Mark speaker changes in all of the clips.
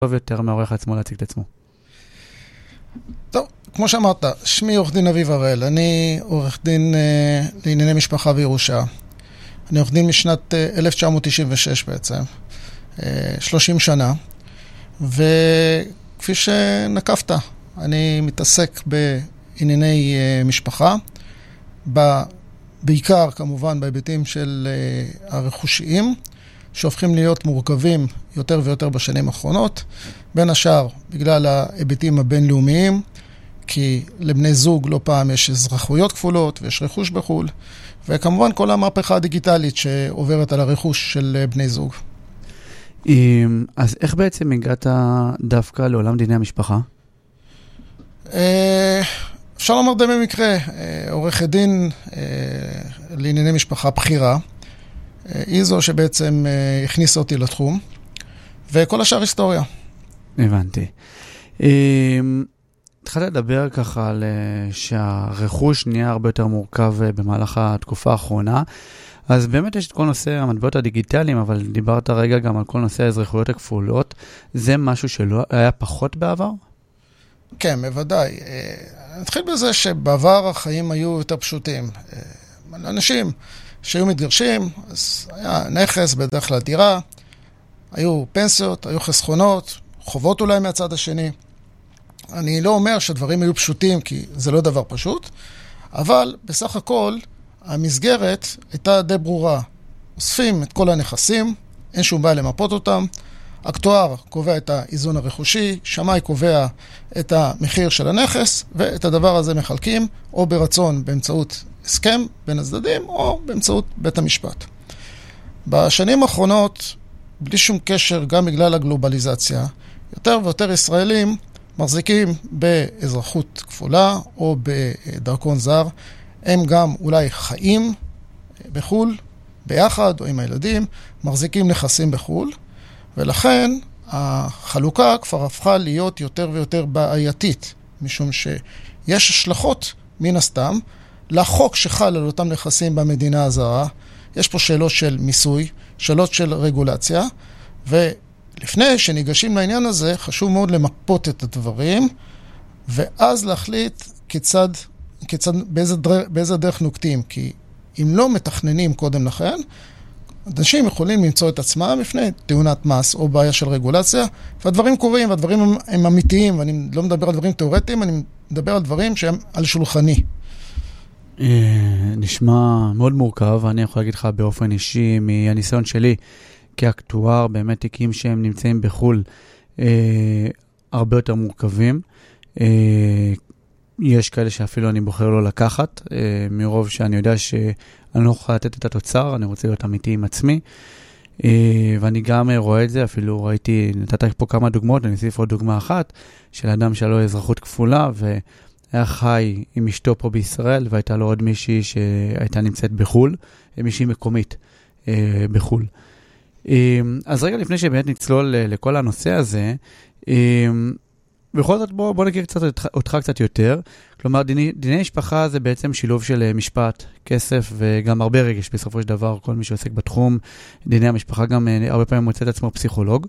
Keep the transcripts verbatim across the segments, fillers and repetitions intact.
Speaker 1: טוב יותר מהעורך עצמו להציג את עצמו.
Speaker 2: טוב, כמו שאמרת, שמי עורך דין אביב הראל, אני עורך דין אה, לענייני משפחה וירושה. אני עורך דין משנת אה, אלף תשע מאות תשעים ושש בעצם, אה, שלושים שנה, וכפי שנקפת, אני מתעסק בענייני אה, משפחה, ב, בעיקר כמובן בהיבטים של אה, הרכושיים, שהופכים להיות מורכבים יותר ויותר בשנים האחרונות, בין השאר בגלל ההיבטים הבינלאומיים, כי לבני זוג לא פעם יש אזרחויות כפולות ויש רכוש בחול, וכמובן כל המהפכה הדיגיטלית שעוברת על הרכוש של בני זוג.
Speaker 1: אז איך בעצם הגעת דווקא לעולם דיני המשפחה?
Speaker 2: אפשר לומר די במקרה, עורכת דין לענייני משפחה בחירה, היא זו שבעצם הכניסה אותי לתחום, וכל השאר היסטוריה.
Speaker 1: הבנתי. התחלת לדבר ככה על שהרכוש נהיה הרבה יותר מורכב במהלך התקופה האחרונה, אז באמת יש את כל נושא המטבעות הדיגיטליים, אבל דיברת רגע גם על כל נושא האזרחויות הכפולות. זה משהו שלא היה פחות בעבר?
Speaker 2: כן, בוודאי. נתחיל בזה שבעבר החיים היו יותר פשוטים. אנשים שהיו מתגרשים, אז היה נכס, בדרך כלל דירה, היו פנסיות, היו חסכונות, חובות אולי מהצד השני. אני לא אומר שהדברים היו פשוטים, כי זה לא דבר פשוט, אבל בסך הכל המסגרת הייתה די ברורה. אוספים את כל הנכסים, אין שום בעיה למפות אותם, אקטואר קובע את האיזון הרכושי, שמאי קובע את המחיר של הנכס, ואת הדבר הזה מחלקים, או ברצון באמצעות הסכם בין הצדדים, או באמצעות בית המשפט. בשנים האחרונות, בלי שום קשר, גם בגלל הגלובליזציה, יותר ויותר ישראלים מחזיקים באזרחות כפולה, או בדרכון זר. הם גם אולי חיים בחול, ביחד, או עם הילדים, מחזיקים נכסים בחול, ולכן החלוקה כבר הפכה להיות יותר ויותר בעייתית, משום שיש השלכות מן הסתם לחוק שחל על אותם נכסים במדינה הזרה. יש פה שאלות של מיסוי, שאלות של רגולציה, ולפני שניגשים לעניין הזה חשוב מאוד למפות את הדברים, ואז להחליט כיצד, כיצד, באיזה, דרך, באיזה דרך נוקטים, כי אם לא מתכננים קודם לכן, אנשים יכולים למצוא את עצמם לפני תאונת מס או בעיה של רגולציה, והדברים קורים, והדברים הם, הם אמיתיים, ואני לא מדבר על דברים תיאורטיים, אני מדבר על דברים שהם על שולחני.
Speaker 1: נשמע מאוד מורכב, ואני יכול להגיד לך באופן אישי, מהניסיון שלי, כאקטואר, באמת תיקים שהם נמצאים בחול, הרבה יותר מורכבים. יש כאלה שאפילו אני בוחר לא לקחת, מרוב שאני יודע שאני לא יכול לתת את התוצר, אני רוצה להיות אמיתי עם עצמי, ואני גם רואה את זה, אפילו ראיתי, נתת פה כמה דוגמאות, אני אוסיף עוד דוגמה אחת, של אדם שלו אזרחות כפולה, והיה חי עם אשתו פה בישראל, והייתה לו עוד מישהי שהייתה נמצאת בחול, מישהי מקומית בחול. אז רגע לפני שבאמת נצלול לכל הנושא הזה, בכל זאת בוא, בוא נכיר קצת אותך קצת יותר. כלומר, דיני, דיני משפחה זה בעצם שילוב של משפט, כסף וגם הרבה רגש בסופו של דבר. כל מי שעוסק בתחום דיני המשפחה גם הרבה פעמים מוצא את עצמו פסיכולוג.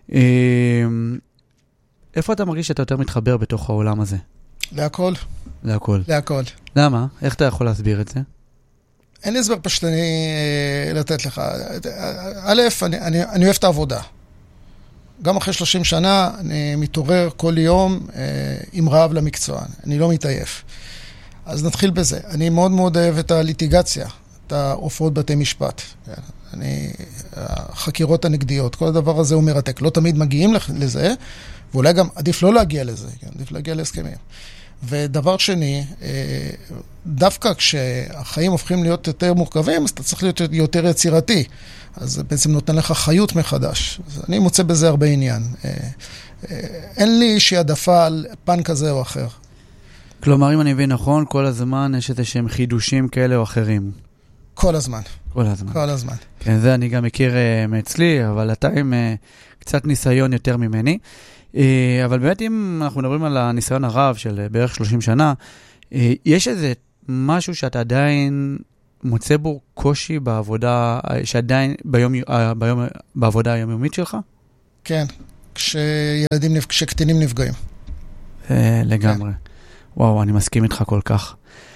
Speaker 1: איפה אתה מרגיש שאתה יותר מתחבר בתוך העולם הזה?
Speaker 2: להכל.
Speaker 1: להכל.
Speaker 2: להכל.
Speaker 1: למה? איך אתה יכול להסביר את זה?
Speaker 2: אין לי הסבר פשטני לתת לך. א', אני, אני, אני אוהב את העבודה. גם אחרי שלושים שנה אני מתעורר כל יום אה, עם רעב למקצוע, אני לא מתעייף. אז נתחיל בזה. אני מאוד מאוד אוהב את הליטיגציה, את ההופעות בתי משפט. אני, החקירות הנגדיות, כל הדבר הזה הוא מרתק. לא תמיד מגיעים לזה, ואולי גם עדיף לא להגיע לזה, עדיף להגיע להסכמים. ודבר שני, דווקא כשהחיים הופכים להיות יותר מורכבים, אז אתה צריך להיות יותר יצירתי. אז זה בעצם נותן לך חיות מחדש. אז אני מוצא בזה הרבה עניין. אין לי איזושהי העדפה על פן כזה או אחר.
Speaker 1: כלומר, אם אני מבין נכון, כל הזמן יש איזה שהם חידושים כאלה או אחרים.
Speaker 2: כל הזמן.
Speaker 1: כל הזמן.
Speaker 2: כל הזמן.
Speaker 1: כן, זה אני גם מכיר uh, מאצלי, אבל אתה עם uh, קצת ניסיון יותר ממני. Uh, אבל באמת אם אנחנו מדברים על הניסיון הרב של uh, בערך שלושים שנה, uh, יש איזה משהו שאתה עדיין מוצא בו קושי בעבודה, שעדיין ביום, uh, ביום, בעבודה היומיומית שלך?
Speaker 2: כן. כשילדים, כשקטינים נפגעים.
Speaker 1: לגמרי. וואו, אני מסכים איתך כל כך.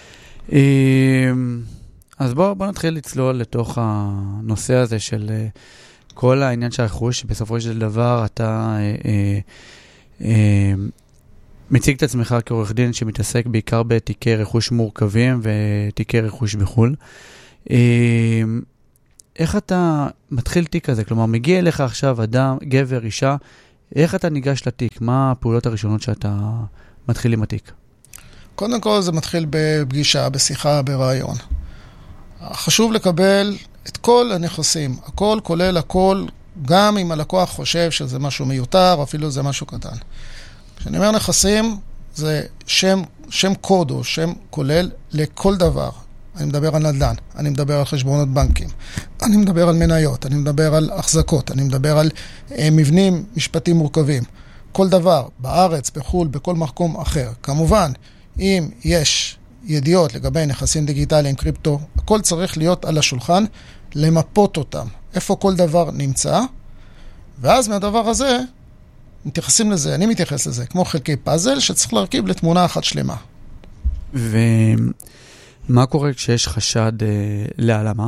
Speaker 1: אז בוא, בוא נתחיל לצלול לתוך הנושא הזה של כל העניין של הרכוש, שבסופו של דבר אתה אה, אה, מציג את עצמך כעורך דין שמתעסק בעיקר בתיקי רכוש מורכבים ותיקי רכוש בחול. אה, איך אתה מתחיל תיק כזה? כלומר, מגיע אליך עכשיו אדם, גבר, אישה, איך אתה ניגש לתיק? מה הפעולות הראשונות שאתה מתחיל עם התיק?
Speaker 2: קודם כל זה מתחיל בפגישה, בשיחה, ברעיון. חשוב לקבל את כל הנכסים, הכל כולל הכל, גם אם הלקוח חושב שזה משהו מיותר, או אפילו זה משהו קטן. כשאני אומר נכסים, זה שם, שם קוד או שם כולל לכל דבר. אני מדבר על נדל"ן, אני מדבר על חשבונות בנקים, אני מדבר על מניות, אני מדבר על החזקות, אני מדבר על אה, מבנים משפטיים מורכבים. כל דבר, בארץ, בחול, בכל מקום אחר. כמובן, אם יש ידיעות לגבי נכסים דיגיטליים, קריפטו, הכל צריך להיות על השולחן, למפות אותם. איפה כל דבר נמצא, ואז מהדבר הזה, מתייחסים לזה, אני מתייחס לזה, כמו חלקי פאזל, שצריך להרכיב לתמונה אחת שלמה.
Speaker 1: ומה קורה כשיש חשד אה, להעלמה?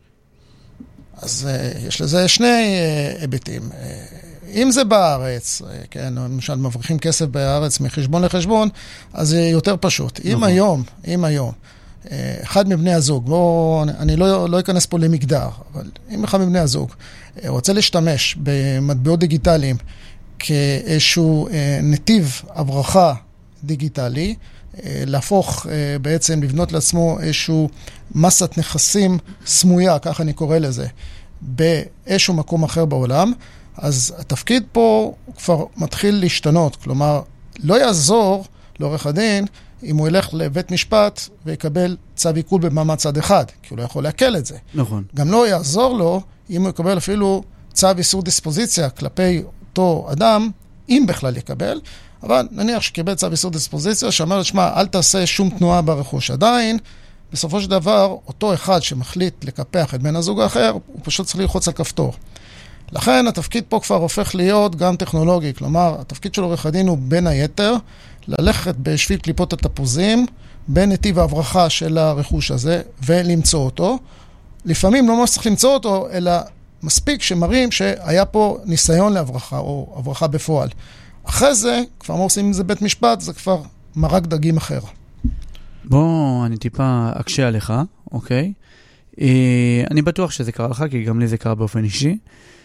Speaker 2: אז אה, יש לזה שני אה, היבטים. אה, אם זה בארץ, כן, למשל מבריחים כסף בארץ מחשבון לחשבון, אז זה יותר פשוט. אם היום, אם היום, אחד מבני הזוג, בוא, אני לא, לא אכנס פה למגדר, אבל אם אחד מבני הזוג רוצה להשתמש במטבעות דיגיטליים כאיזשהו נתיב הברחה דיגיטלי, להפוך בעצם, לבנות לעצמו איזשהו מסת נכסים סמויה, כך אני קורא לזה, באיזשהו מקום אחר בעולם, אז התפקיד פה כבר מתחיל להשתנות, כלומר, לא יעזור לעורך הדין אם הוא ילך לבית משפט ויקבל צו עיקול במעמד צד אחד, כי הוא לא יכול להקל את זה.
Speaker 1: נכון.
Speaker 2: גם לא יעזור לו אם הוא יקבל אפילו צו איסור דיספוזיציה כלפי אותו אדם, אם בכלל יקבל, אבל נניח שקיבל צו איסור דיספוזיציה שאומר, שמה, אל תעשה שום תנועה ברכוש. עדיין, בסופו של דבר, אותו אחד שמחליט לקפח את בן הזוג האחר, הוא פשוט צריך ללחוץ על כפתור. לכן התפקיד פה כבר הופך להיות גם טכנולוגי, כלומר, התפקיד של עורך הדין הוא בין היתר, ללכת בשביל קליפות התפוזים, בנתיב ההברחה של הרכוש הזה, ולמצוא אותו. לפעמים לא ממש צריך למצוא אותו, אלא מספיק שמראים שהיה פה ניסיון להברחה, או הברחה בפועל. אחרי זה, כבר מה עושים אם זה בית משפט, זה כבר מרק דגים אחר.
Speaker 1: בוא, אני טיפה אקשה עליך, אוקיי? אני בטוח שזה קרה לך, כי גם לי זה קרה באופן אישי.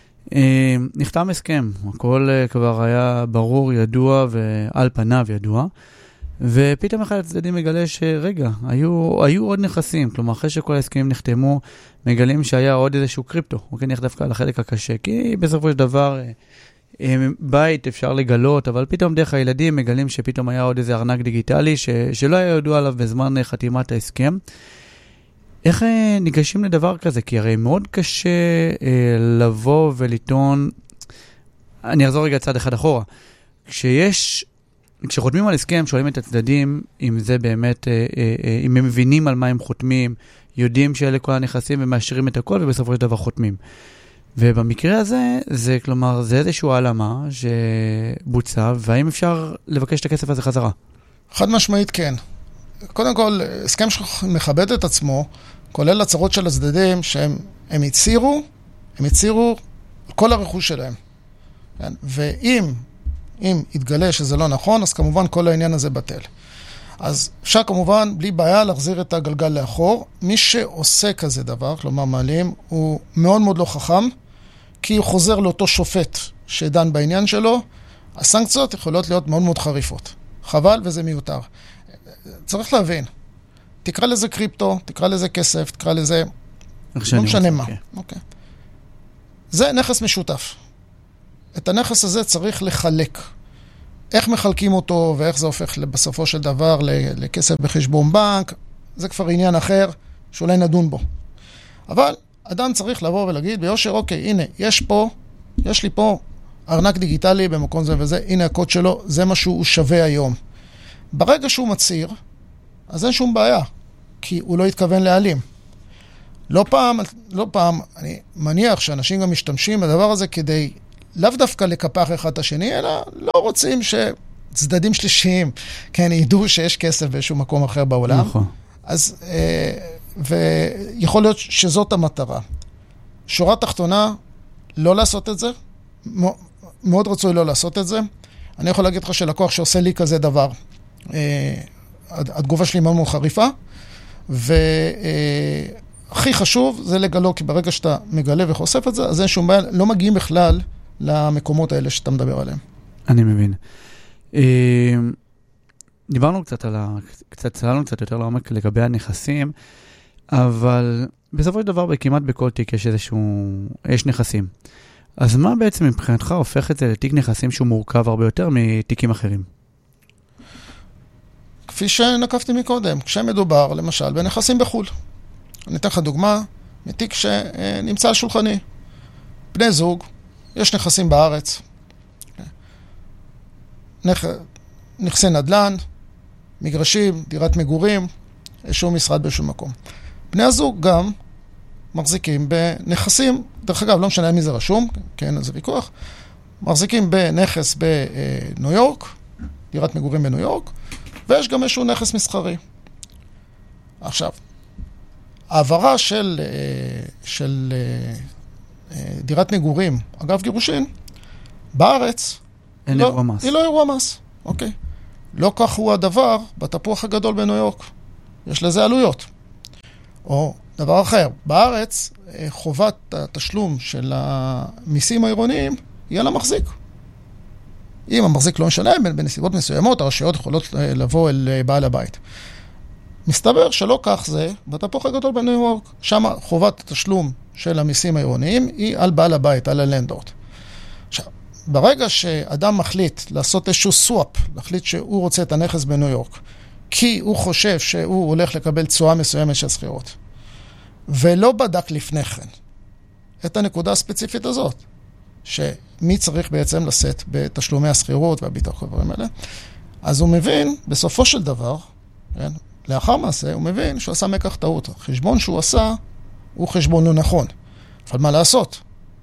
Speaker 1: נחתם הסכם, הכל כבר היה ברור, ידוע ועל פניו ידוע, ופתאום אחד הצדדים מגלה שרגע, היו, היו עוד נכסים, כלומר אחרי שכל ההסכמים נחתמו, מגלים שהיה עוד איזשהו קריפטו, אוקיי, נלך דווקא לחלק הקשה, כי בסופו של דבר בית אפשר לגלות, אבל פתאום דרך הילדים מגלים שפתאום היה עוד איזה ארנק דיגיטלי, ש, שלא היה ידוע עליו בזמן חתימת ההסכם. איך ניגשים לדבר כזה? כי הרי מאוד קשה אה, לבוא ולטעון, אני אחזור רגע צעד אחד אחורה, כשיש, כשחותמים על הסכם, שואלים את הצדדים אם זה באמת, אה, אה, אה, אם הם מבינים על מה הם חותמים, יודעים שאלה כל הנכסים ומאשרים את הכל, ובסופו של דבר חותמים. ובמקרה הזה, זה כלומר, זה איזשהו העלמה שבוצע, והאם אפשר לבקש את הכסף הזה חזרה?
Speaker 2: חד משמעית כן. קודם כל, הסכם שמכבד את עצמו, כולל הצהרות של הצדדים שהם הם הצירו, הם הצירו כל הרכוש שלהם. כן? ואם אם יתגלה שזה לא נכון, אז כמובן כל העניין הזה בטל. אז אפשר כמובן, בלי בעיה, להחזיר את הגלגל לאחור. מי שעושה כזה דבר, כלומר מעלים, הוא מאוד מאוד לא חכם, כי הוא חוזר לאותו שופט שדן בעניין שלו. הסנקציות יכולות להיות מאוד מאוד חריפות. חבל וזה מיותר. צריך להבין, תקרא לזה קריפטו, תקרא לזה כסף, תקרא לזה, לא משנה מה. אוקיי. זה נכס משותף. את הנכס הזה צריך לחלק. איך מחלקים אותו ואיך זה הופך בסופו של דבר לכסף בחשבון בנק, זה כבר עניין אחר שאולי נדון בו. אבל אדם צריך לבוא ולהגיד ביושר, אוקיי, הנה, יש פה, יש לי פה ארנק דיגיטלי במקום זה וזה, הנה הקוד שלו, זה מה שהוא שווה היום. ברגע שהוא מצהיר, אז אין שום בעיה, כי הוא לא התכוון להעלים. לא פעם, לא פעם, אני מניח שאנשים גם משתמשים בדבר הזה כדי לאו דווקא לקפח אחד את השני, אלא לא רוצים שצדדים שלישיים, כן, ידעו שיש כסף באיזשהו מקום אחר בעולם.
Speaker 1: נכון.
Speaker 2: אז, ויכול להיות שזאת המטרה. שורה תחתונה, לא לעשות את זה, מאוד רצוי לא לעשות את זה. אני יכול להגיד לך שלקוח שעושה לי כזה דבר, התגובה שלי מאוד מאוד חריפה, והכי חשוב זה לגלות, כי ברגע שאתה מגלה וחושף את זה, אז אין שום בעיה, לא מגיעים בכלל למקומות האלה שאתה מדבר עליהם.
Speaker 1: אני מבין. דיברנו קצת על ה... קצת צללנו קצת יותר לעומק לגבי הנכסים, אבל בסופו של דבר כמעט בכל תיק יש איזשהו... יש נכסים. אז מה בעצם מבחינתך הופך את זה לתיק נכסים שהוא מורכב הרבה יותר מתיקים אחרים?
Speaker 2: כפי שנקפתי מקודם, כשמדובר למשל בנכסים בחול. אני אתן לך דוגמה מתיק שנמצא על שולחני. בני זוג, יש נכסים בארץ, נכ... נכסי נדל"ן, מגרשים, דירת מגורים, איזשהו משרד באיזשהו מקום. בני הזוג גם מחזיקים בנכסים, דרך אגב, לא משנה מי זה רשום, כן, אז זה ויכוח, מחזיקים בנכס בניו יורק, דירת מגורים בניו יורק, ויש גם איזשהו נכס מסחרי. עכשיו, העברה של, של דירת מגורים, אגב גירושין, בארץ,
Speaker 1: אין
Speaker 2: לא,
Speaker 1: אירוע מס.
Speaker 2: היא לא אירוע מס, אוקיי. לא כך הוא הדבר בתפוח הגדול בניו יורק. יש לזה עלויות. או דבר אחר, בארץ חובת התשלום של המיסים העירוניים היא על המחזיק. אם המחזיק לא משלם, בנסיבות מסוימות, הרשויות יכולות לבוא אל בעל הבית. מסתבר שלא כך זה בתפוח הגדול בניו יורק. שם חובת התשלום של המיסים העירוניים היא על בעל הבית, על הלנדורד. עכשיו, ברגע שאדם מחליט לעשות איזשהו סוואפ, להחליט שהוא רוצה את הנכס בניו יורק, כי הוא חושב שהוא הולך לקבל תשואה מסוימת של שכירות, ולא בדק לפני כן את הנקודה הספציפית הזאת, שמי צריך בעצם לשאת בתשלומי השכירות והביטוח הדברים האלה, אז הוא מבין, בסופו של דבר, כן, לאחר מעשה, הוא מבין שהוא עשה מקח טעות. החשבון שהוא עשה הוא חשבון לא נכון. אבל מה לעשות?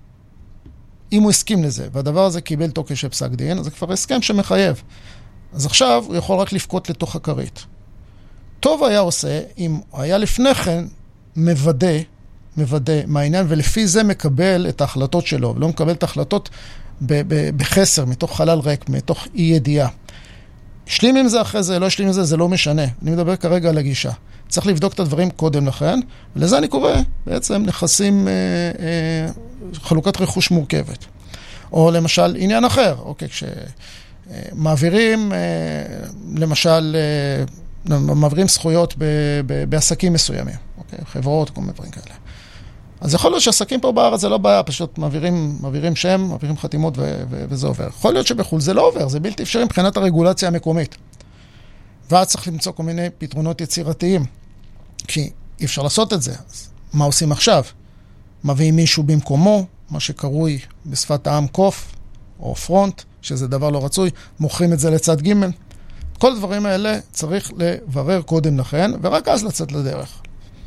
Speaker 2: אם הוא הסכים לזה, והדבר הזה קיבל תוקף של פסק דין, אז זה כבר הסכם שמחייב. אז עכשיו הוא יכול רק לפקוט לתוך הכרית. טוב היה עושה אם היה לפני כן מוודא, מוודא מהעניין, ולפי זה מקבל את ההחלטות שלו, ולא מקבל את ההחלטות בחסר, מתוך חלל ריק, מתוך אי ידיעה. השלים עם זה אחרי זה, לא השלים עם זה, זה לא משנה. אני מדבר כרגע על הגישה. צריך לבדוק את הדברים קודם לכן, ולזה אני קורא בעצם נכסים, אה, אה, חלוקת רכוש מורכבת. או למשל עניין אחר, אוקיי, כשמעבירים, אה, למשל, אה, מעבירים זכויות ב, ב, בעסקים מסוימים, אוקיי, חברות, כל מיני דברים כאלה. אז יכול להיות שעסקים פה בארץ זה לא בעיה, פשוט מעבירים, מעבירים שם, מעבירים חתימות ו- ו- וזה עובר. יכול להיות שבחול זה לא עובר, זה בלתי אפשרי מבחינת הרגולציה המקומית. ואז צריך למצוא כל מיני פתרונות יצירתיים, כי אי אפשר לעשות את זה. אז מה עושים עכשיו? מביאים מישהו במקומו, מה שקרוי בשפת העם קוף, או פרונט, שזה דבר לא רצוי, מוכרים את זה לצד ג'. כל הדברים האלה צריך לברר קודם לכן, ורק אז לצאת לדרך.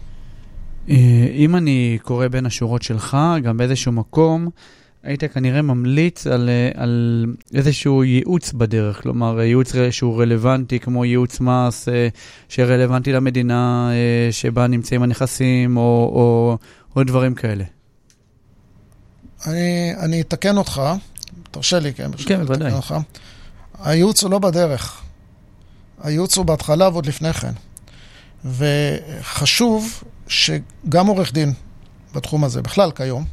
Speaker 1: אם אני קורא בין השורות שלך, גם באיזשהו מקום, היית כנראה ממליץ על, על איזשהו ייעוץ בדרך, כלומר, ייעוץ שהוא רלוונטי, כמו ייעוץ מס, שרלוונטי למדינה שבה נמצאים הנכסים, או, או, או דברים כאלה.
Speaker 2: אני, אני אתקן אותך, תרשה לי, כן,
Speaker 1: כן, בוודאי.
Speaker 2: הייעוץ הוא לא בדרך. הייעוץ הוא בהתחלה ועוד לפני כן. וחשוב שגם עורך דין בתחום הזה, בכלל כיום,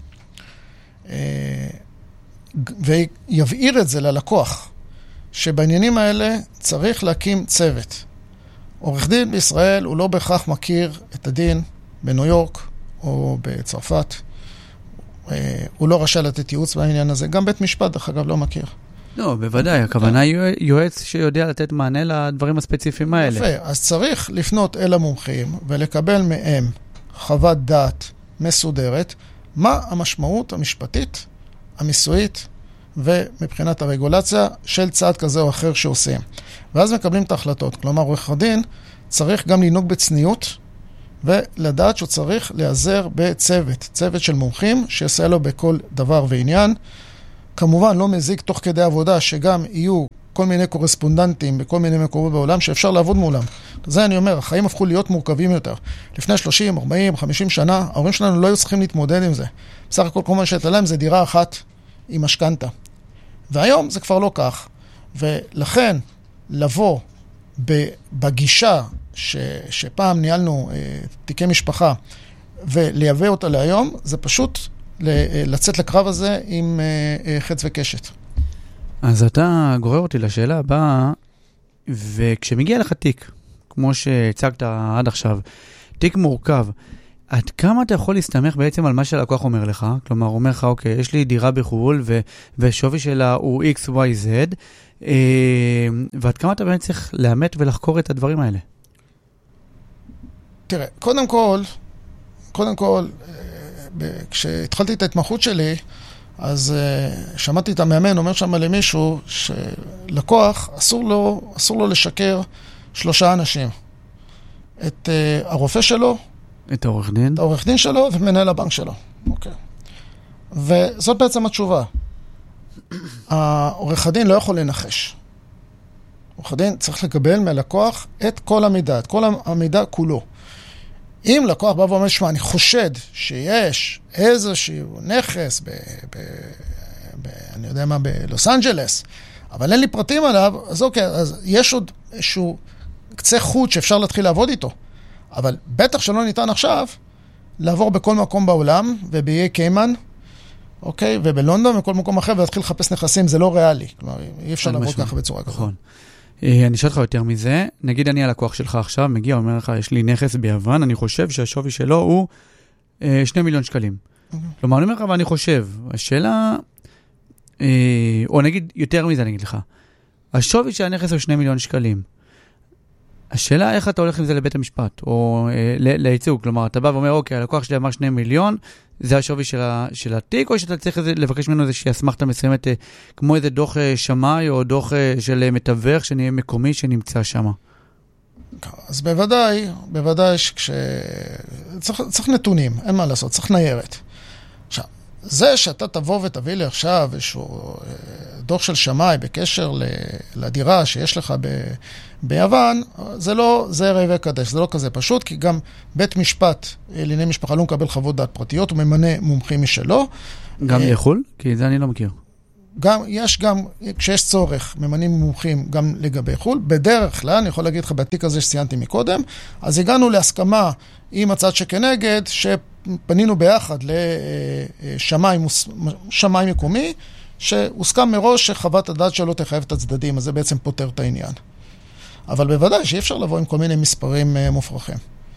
Speaker 2: ויבעיר את זה ללקוח, שבעניינים האלה צריך להקים צוות. עורך דין בישראל הוא לא בהכרח מכיר את הדין בניו יורק או בצרפת. הוא לא רשאי לתת ייעוץ בעניין הזה. גם בית משפט, דרך אגב, לא מכיר.
Speaker 1: לא, בוודאי. הכוונה היא יועץ שיודע לתת מענה לדברים הספציפיים האלה.
Speaker 2: יפה. אז צריך לפנות אל המומחים ולקבל מהם חוות דעת מסודרת, מה המשמעות המשפטית, המיסויית ומבחינת הרגולציה של צעד כזה או אחר שעושים. ואז מקבלים את ההחלטות. כלומר, עורך הדין צריך גם לנהוג בצניעות ולדעת שהוא צריך להיעזר בצוות, צוות של מומחים שיעשה לו בכל דבר ועניין. כמובן לא מזיק תוך כדי עבודה, שגם יהיו כל מיני קורספונדנטים בכל מיני מקומות בעולם שאפשר לעבוד מולם. זה אני אומר, החיים הפכו להיות מורכבים יותר. לפני שלושים, ארבעים, חמישים שנה, ההורים שלנו לא היו צריכים להתמודד עם זה. בסך הכל כל מה שהייתה להם זה דירה אחת עם משכנתה. והיום זה כבר לא כך. ולכן לבוא בגישה ש, שפעם ניהלנו אה, תיקי משפחה ולייבא אותה להיום, זה פשוט לצאת לקרב הזה עם אה, אה, חץ וקשת.
Speaker 1: אז אתה גורר אותי לשאלה הבאה, וכשמגיע לך תיק, כמו שהצגת עד עכשיו, תיק מורכב, עד כמה אתה יכול להסתמך בעצם על מה שהלקוח אומר לך? כלומר, הוא אומר לך, אוקיי, יש לי דירה בחו"ל, ו- ושווי שלה הוא אקס וואי זד, אה, ועד כמה אתה באמת צריך לאמת ולחקור את הדברים האלה?
Speaker 2: תראה, קודם כל, קודם כל, כשהתחלתי את ההתמחות שלי, אז uh, שמעתי את המאמן, אומר שם למישהו שלקוח, אסור לו, אסור לו לשקר שלושה אנשים. את uh, הרופא שלו,
Speaker 1: את העורך דין,
Speaker 2: את העורך דין שלו ומנהל הבנק שלו. אוקיי. וזאת בעצם התשובה. העורך הדין לא יכול לנחש. העורך הדין צריך לקבל מהלקוח את כל המידע, את כל המידע כולו. אם לקוח בא ואומר, שמה, אני חושד שיש איזשהו נכס ב, ב, ב, אני יודע מה, בלוס אנג'לס, אבל אין לי פרטים עליו, אז אוקיי, אז יש עוד איזשהו קצה חוט שאפשר להתחיל לעבוד איתו. אבל בטח שלא ניתן עכשיו לעבור בכל מקום בעולם, ובאיי קיימן, אוקיי, ובלונדון וכל מקום אחר, ולהתחיל לחפש נכסים, זה לא ריאלי. כלומר, אי אפשר לעבוד ככה בצורה כזאת.
Speaker 1: נכון. אני אשאל לך יותר מזה, נגיד אני הלקוח שלך עכשיו, מגיע, אומר לך, יש לי נכס ביוון, אני חושב שהשווי שלו הוא אה, שני מיליון שקלים. Mm-hmm. כלומר, אני אומר לך, ואני חושב, השאלה, אה, או נגיד יותר מזה, אני אגיד לך, השווי של הנכס הוא שני מיליון שקלים. השאלה, איך אתה הולך עם זה לבית המשפט, או אה, לייצוג, כלומר, אתה בא ואומר, אוקיי, הלקוח שלי אמר שני מיליון, זה השווי של, ה, של התיק, או שאתה צריך לבקש ממנו איזושהי אסמכתה מסוימת, אה, כמו איזה דוח אה, שמאי, או דוח אה, של אה, מתווך, שנהיה מקומי, שנמצא שם.
Speaker 2: אז בוודאי, בוודאי שכש... צריך, צריך נתונים, אין מה לעשות, צריך ניירת. עכשיו, זה שאתה תבוא ותביא לי עכשיו איזשהו דוח של שמאי בקשר לדירה שיש לך ב... ביוון, זה לא, זה רעי וקדש, זה לא כזה פשוט, כי גם בית משפט לענייני משפחה לא מקבל חוות דעת פרטיות, הוא ממנה מומחים משלו.
Speaker 1: גם לחול? כי זה אני לא מכיר.
Speaker 2: גם, יש גם, כשיש צורך, ממנים מומחים גם לגבי חול. בדרך כלל, אני יכול להגיד לך, בתיק הזה שציינתי מקודם, אז הגענו להסכמה עם הצד שכנגד, שפנינו ביחד לשמאי מקומי, שהוסכם מראש שחוות הדעת שלו תחייב את הצדדים, אז זה בעצם פותר את העניין. אבל בוודאי שאי אפשר לבוא עם כל מיני מספרים מופרכים.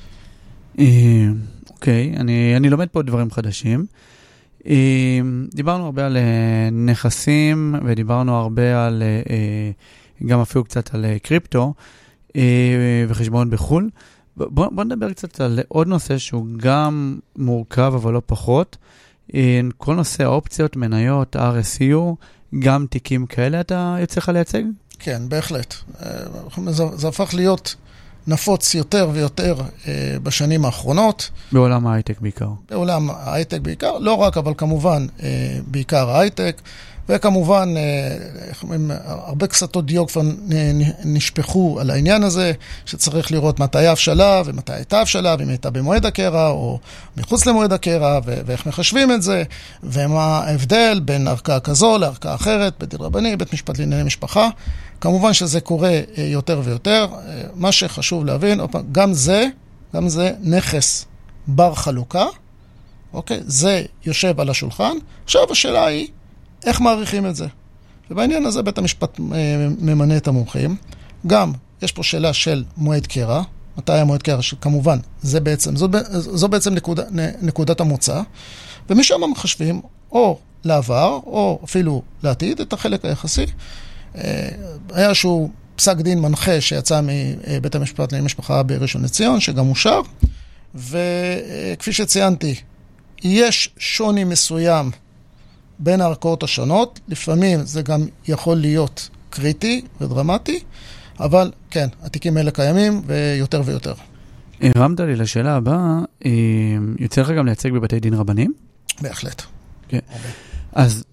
Speaker 1: אוקיי, אני, אני לומד פה דברים חדשים. דיברנו הרבה על נכסים, ודיברנו הרבה על, גם אפילו קצת על קריפטו, וחשבון בחול. בוא, בוא נדבר קצת על עוד נושא שהוא גם מורכב, אבל לא פחות. כל נושא האופציות, מניות, אר אס יו, גם תיקים כאלה אתה יוצא לך לייצג?
Speaker 2: כן, בהחלט. זה, זה הפך להיות נפוץ יותר ויותר אה, בשנים האחרונות.
Speaker 1: בעולם ההייטק בעיקר.
Speaker 2: בעולם ההייטק בעיקר, לא רק, אבל כמובן אה, בעיקר ההייטק, וכמובן אה, הרבה קסתות דיו כבר נשפחו על העניין הזה, שצריך לראות מתי ההבשלה ומתי הייתה ההבשלה, ואם הייתה במועד הקרע או מחוץ למועד הקרע, ו- ואיך מחשבים את זה, ומה ההבדל בין ערכאה כזו לערכאה אחרת, בית דין רבני, בית משפט לענייני משפחה. כמובן שזה קורה יותר ויותר. מה שחשוב להבין, גם זה, גם זה נכס בר חלוקה, אוקיי? זה יושב על השולחן. עכשיו השאלה היא, איך מעריכים את זה? ובעניין הזה בית המשפט ממנה את המומחים. גם יש פה שאלה של מועד קרע, מתי המועד קרע, שכמובן, זה בעצם, זו, זו בעצם נקודה, נקודת המוצא, ומשם מחשבים או לעבר, או אפילו לעתיד, את החלק היחסי. היה איזשהו פסק דין מנחה שיצא מבית המשפט לענייני משפחה בראשון לציון, שגם אושר, וכפי שציינתי, יש שוני מסוים בין הערכאות השונות, לפעמים זה גם יכול להיות קריטי ודרמטי, אבל כן, התיקים האלה קיימים ויותר ויותר.
Speaker 1: הרמת לי לשאלה הבאה, יוצא לך גם לייצג בבתי דין רבנים?
Speaker 2: בהחלט.
Speaker 1: כן. אז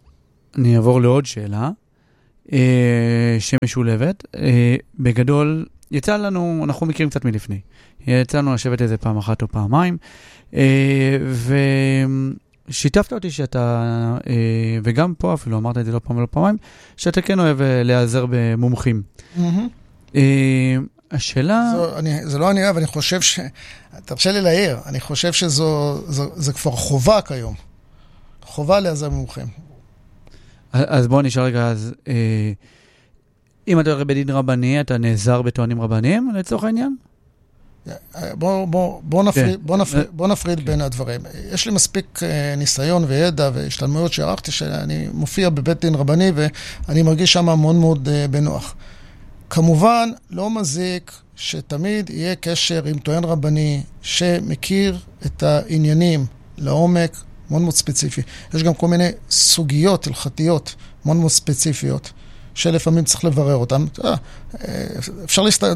Speaker 1: אני אעבור לעוד שאלה אה, שמשולבת. אה, בגדול, יצא לנו, אנחנו מכירים קצת מלפני, יצא לנו לשבת איזה פעם אחת או פעמיים, אה, ושיתפת אותי שאתה, אה, וגם פה אפילו אמרת את זה לא פעם ולא פעמיים, שאתה כן אוהב להיעזר במומחים.
Speaker 2: Mm-hmm.
Speaker 1: אה, השאלה...
Speaker 2: זו, אני, זה לא אני אוהב, אני חושב ש... תרשה לי להעיר, אני חושב שזו זו, זה כבר חובה כיום. חובה להיעזר במומחים.
Speaker 1: אז בואו נשאל רגע, אז אה, אם אתה הולך בדין רבני, אתה נעזר בטוענים רבניים, לצורך העניין?
Speaker 2: בואו בוא, בוא נפריד, בוא נפריד, בוא נפריד בין הדברים. יש לי מספיק ניסיון וידע והשתלמויות שערכתי, שאני מופיע בבית דין רבני, ואני מרגיש שם מאוד מאוד בנוח. כמובן, לא מזיק שתמיד יהיה קשר עם טוען רבני שמכיר את העניינים לעומק, מאוד מאוד ספציפי. יש גם כל מיני סוגיות הלכתיות מאוד מאוד ספציפיות, שלפעמים צריך לברר אותן. אפשר להסתכל...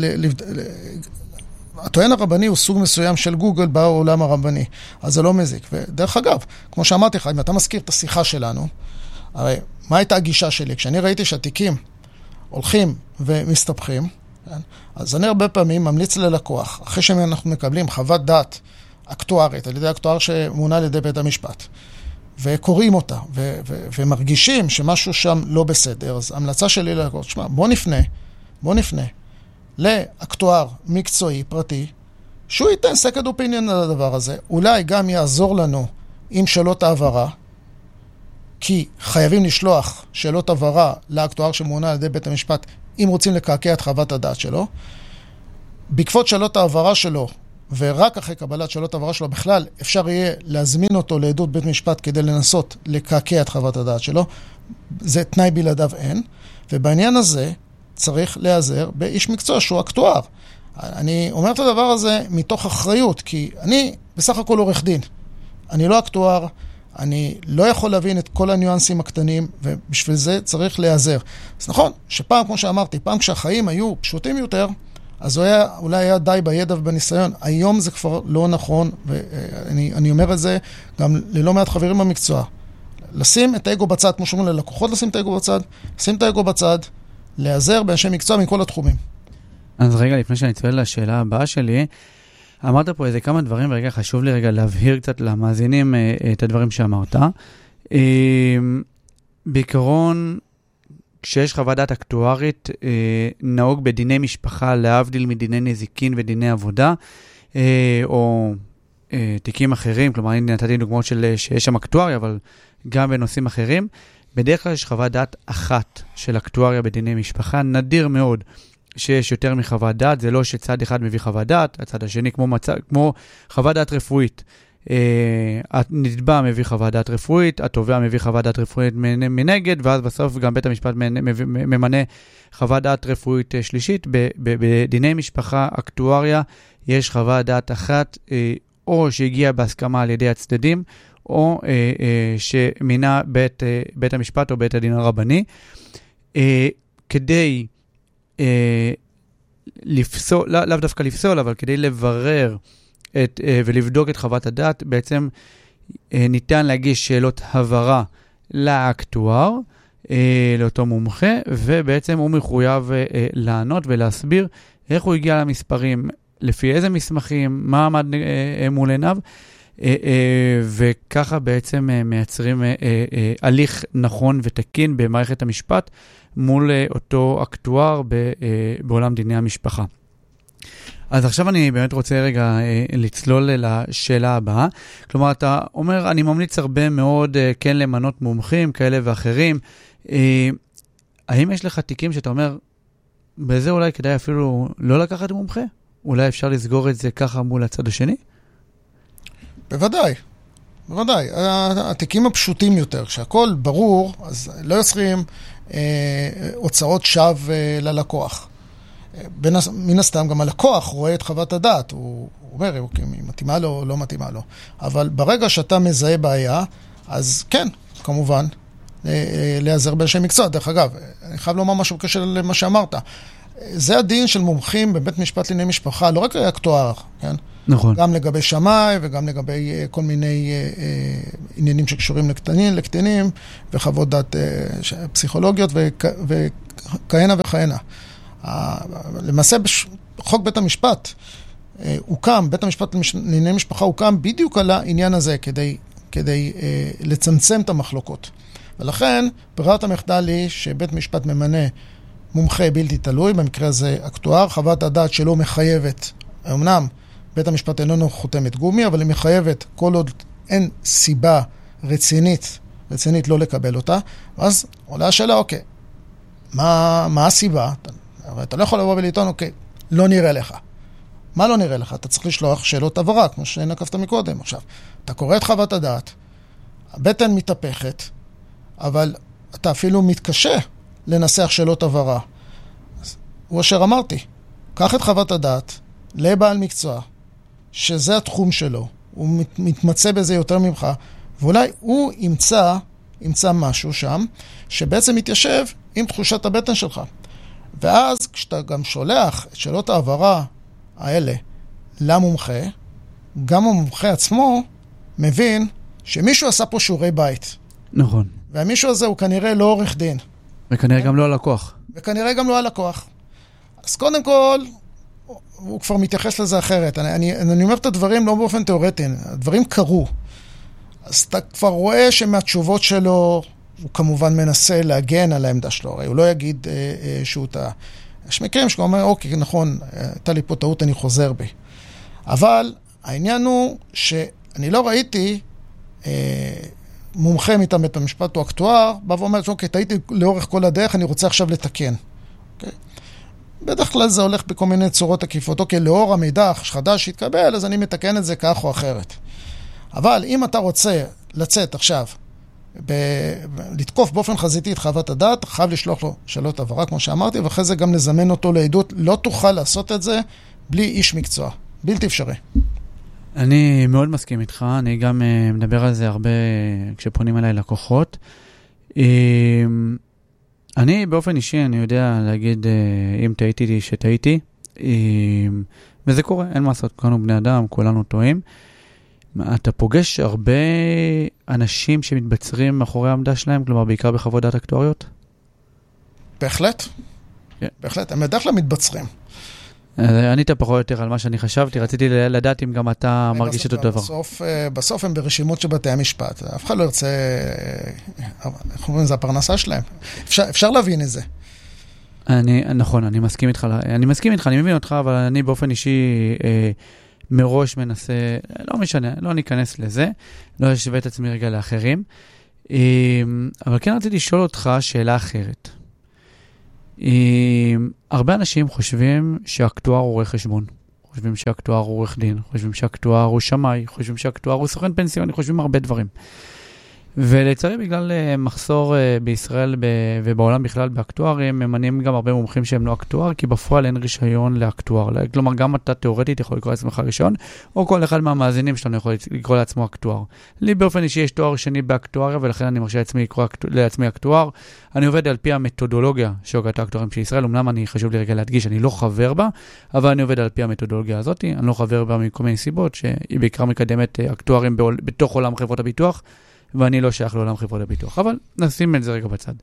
Speaker 2: הטוען הרבני הוא סוג מסוים של גוגל בעולם הרבני, אז זה לא מזיק. ודרך אגב, כמו שאמרתי לך, אם אתה מזכיר את השיחה שלנו, הרי מה הייתה הגישה שלי? כשאני ראיתי שהתיקים הולכים ומסתבכים, אז אני הרבה פעמים ממליץ ללקוח, אחרי שאנחנו מקבלים חוות דעת אקטוארית, על ידי אקטואר שמונה על ידי בית המשפט, וקוראים אותה, ו- ו- ומרגישים שמשהו שם לא בסדר, אז המלצה שלי ללקוח, שמה, בוא נפנה, בוא נפנה, לאקטואר מקצועי, פרטי, שהוא ייתן second opinion על הדבר הזה, אולי גם יעזור לנו עם שאלות העברה, כי חייבים לשלוח שאלות עברה לאקטואר שמונה על ידי בית המשפט, אם רוצים לקעקע את חוות הדעת שלו. בעקבות שאלות העברה שלו, ורק אחרי קבלת שאלות העברה שלו, בכלל אפשר יהיה להזמין אותו לעדות בית משפט כדי לנסות לקעקע את חוות הדעת שלו. זה תנאי בלעדיו אין. ובעניין הזה צריך להיעזר באיש מקצוע שהוא אקטואר. אני אומר את הדבר הזה מתוך אחריות, כי אני בסך הכל עורך דין. אני לא אקטואר, אני לא יכול להבין את כל הניואנסים הקטנים, ובשביל זה צריך להיעזר. אז נכון, שפעם, כמו שאמרתי, פעם כשהחיים היו פשוטים יותר, אז הוא היה, אולי היה די בידע ובניסיון. היום זה כבר לא נכון, ואני אני אומר את זה גם ללא מעט חברים במקצוע. לשים את האגו בצד, כמו שאומרים ללקוחות, לשים את האגו בצד, לשים את האגו בצד, להיעזר באנשי מקצוע מכל התחומים.
Speaker 1: אז רגע, לפני שאני צועל לשאלה הבאה שלי, אמרת פה איזה כמה דברים, ורגע חשוב לי רגע להבהיר קצת למאזינים את הדברים שאמרת. בעיקרון, כשיש חוות דעת אקטוארית, נהוג בדיני משפחה להבדיל מדיני נזיקין ודיני עבודה, או תיקים אחרים, כלומר, אני נתתי דוגמאות של שיש שם אקטואריה, אבל גם בנושאים אחרים. בדרך כלל יש חוות דעת אחת של אקטואריה בדיני משפחה, נדיר מאוד שיש יותר מחוות דעת, זה לא שצד אחד מביא חוות דעת, הצד השני כמו, מצא, כמו חוות דעת רפואית. הנתבע מביא חוות דעת רפואית, התובע מביא חוות דעת רפואית מנגד, ואז בסוף גם בית המשפט ממנה חוות דעת רפואית שלישית. בדיני משפחה, אקטואריה, יש חוות דעת אחת, או שהגיעה בהסכמה על ידי הצדדים, או אה, אה, שמינה בית, אה, בית המשפט או בית הדין הרבני, אה, כדי אה, לפסול, לא, לאו דווקא לפסול, אבל כדי לברר את, אה, ולבדוק את חוות הדעת, בעצם אה, ניתן להגיש שאלות הבהרה לאקטואר, אה, לאותו מומחה, ובעצם הוא מחויב אה, אה, לענות ולהסביר איך הוא הגיע למספרים, לפי איזה מסמכים, מה עמד אה, אה, מול עיניו, וככה בעצם מייצרים הליך נכון ותקין במערכת המשפט מול אותו אקטואר בעולם דיני המשפחה. אז עכשיו אני באמת רוצה רגע לצלול לשאלה הבאה. כלומר, אתה אומר, אני ממליץ הרבה מאוד כן למנות מומחים כאלה ואחרים. האם יש לך תיקים שאתה אומר, בזה אולי כדאי אפילו לא לקחת מומחה? אולי אפשר לסגור את זה ככה מול הצד השני?
Speaker 2: בוודאי, בוודאי. התיקים הפשוטים יותר, כשהכל ברור, אז לא יוצרים אה, הוצאות שווא אה, ללקוח. בין, מן הסתם גם הלקוח רואה את חוות הדעת, הוא, הוא אומר אם היא מתאימה לו או לא מתאימה לו. אבל ברגע שאתה מזהה בעיה, אז כן, כמובן, אה, להיעזר באנשי מקצוע. דרך אגב, אני חייב לומר משהו בקשר למה שאמרת. זה הדין של מומחים בבית משפט לענייני משפחה, לא רק אקטואר, כן?
Speaker 1: נכון.
Speaker 2: גם לגבי שמאי וגם לגבי uh, כל מיני uh, uh, עניינים שקשורים לקטנים, לקטנים, וחוות דעת uh, פסיכולוגיות וכהנה וכהנה. Uh, למעשה, בחוק בית המשפט uh, הוקם, בית המשפט לענייני משפחה הוקם בדיוק על העניין הזה, כדי, כדי uh, לצמצם את המחלוקות. ולכן, ברירת המחדל היא שבית משפט ממנה מומחה בלתי תלוי, במקרה הזה אקטואר, חוות הדעת שלו מחייבת, אמנם, בית המשפט איננו חותמת גומי, אבל היא מחייבת כל עוד אין סיבה רצינית, רצינית לא לקבל אותה, ואז עולה השאלה, אוקיי, מה, מה הסיבה? אתה, אתה לא יכול לבוא ולטעון, אוקיי, לא נראה לך. מה לא נראה לך? אתה צריך לשלוח שאלות עברה, כמו שנקפת מקודם. עכשיו, אתה קורא את חוות הדעת, הבטן מתהפכת, אבל אתה אפילו מתקשה לנסח שאלות עברה. אז הוא אשר אמרתי, קח את חוות הדעת לבעל מקצוע, שזה התחום שלו, הוא מת, מתמצא בזה יותר ממך, ואולי הוא ימצא, ימצא משהו שם, שבעצם מתיישב עם תחושת הבטן שלך. ואז כשאתה גם שולח את שאלות העברה האלה למומחה, גם המומחה עצמו מבין שמישהו עשה פה שיעורי בית.
Speaker 1: נכון.
Speaker 2: והמישהו הזה הוא כנראה לא עורך דין.
Speaker 1: וכנראה גם לא הלקוח.
Speaker 2: וכנראה גם לא הלקוח. אז קודם כל, הוא כבר מתייחס לזה אחרת. אני, אני, אני אומר את הדברים לא באופן תיאורטי, הדברים קרו. אז אתה כבר רואה שמהתשובות שלו, הוא כמובן מנסה להגן על העמדה שלו, הרי הוא לא יגיד אה, אה, שהוא טעה. יש מקרים שהוא אומר, אוקיי, נכון, הייתה לי פה טעות, אני חוזר בי. אבל העניין הוא שאני לא ראיתי אה, מומחה מטעם בית המשפט או אקטואר, בא ואומר, אוקיי, טעיתי לאורך כל הדרך, אני רוצה עכשיו לתקן. אוקיי? בדרך כלל זה הולך בכל מיני צורות עקיפות. אוקיי, לאור המידע החדש שהתקבל, אז אני מתקן את זה כך או אחרת. אבל אם אתה רוצה לצאת עכשיו, ב- לתקוף באופן חזיתי את חוות הדעת, חייב לשלוח לו שאלות עברה, כמו שאמרתי, ואחרי זה גם לזמן אותו לעדות. לא תוכל לעשות את זה בלי איש מקצוע. בלתי אפשרי.
Speaker 1: אני מאוד מסכים איתך, אני גם uh, מדבר על זה הרבה כשפונים אליי לקוחות. Uh, אני באופן אישי, אני יודע להגיד uh, אם טעיתי שטעיתי, uh, וזה קורה, אין מה לעשות, כולנו בני אדם, כולנו טועים. אתה פוגש הרבה אנשים שמתבצרים מאחורי העמדה שלהם, כלומר בעיקר בחוות דעת אקטואריות?
Speaker 2: בהחלט.
Speaker 1: כן.
Speaker 2: בהחלט, הם בדרך כלל מתבצרים.
Speaker 1: ענית פחות או יותר על מה שאני חשבתי, רציתי לדעת אם גם אתה מרגיש את אותו דבר.
Speaker 2: בסוף, בסוף הם ברשימות של בתי המשפט, אף אחד לא ירצה, איך אומרים, זה הפרנסה שלהם. אפשר, אפשר להבין את זה.
Speaker 1: אני, נכון, אני מסכים איתך, אני מסכים איתך, אני מבין אותך, אבל אני באופן אישי אה, מראש מנסה, לא משנה, לא ניכנס לזה, לא אשווה את עצמי רגע לאחרים, אה, אבל כן רציתי לשאול אותך שאלה אחרת. הרבה אנשים חושבים שהאקטואר הוא עורך חשבון, חושבים שהאקטואר הוא עורך דין, חושבים שהאקטואר הוא שמאי, חושבים שהאקטואר הוא סוכן פנסיוני, חושבים הרבה דברים. ולצערי בגלל מחסור בישראל ובעולם בכלל באקטוארים, ממנים גם הרבה מומחים שהם לא אקטואר, כי בפועל אין רישיון לאקטואר. כלומר, גם אתה תיאורטית יכול לקרוא לעצמך רישיון, או כל אחד מהמאזינים שלנו יכול לקרוא לעצמו אקטואר. לי באופן אישי יש תואר שני באקטואריה, ולכן אני מרשה לעצמי לקרוא לעצמי אקטואר. אני עובד על פי המתודולוגיה של הוגת האקטוארים של ישראל, אמנם אני חשוב לי רגע להדגיש, אני לא חבר בה, אבל אני עובד על פי המתודולוגיה הזאת. אני לא חבר בה מכל מיני סיבות, שהיא בעיקר מקדמת אקטוארים בתוך עולם חברות הביטוח, ואני לא שייך לעולם חברות הביטוח, אבל נשים את זה רגע בצד.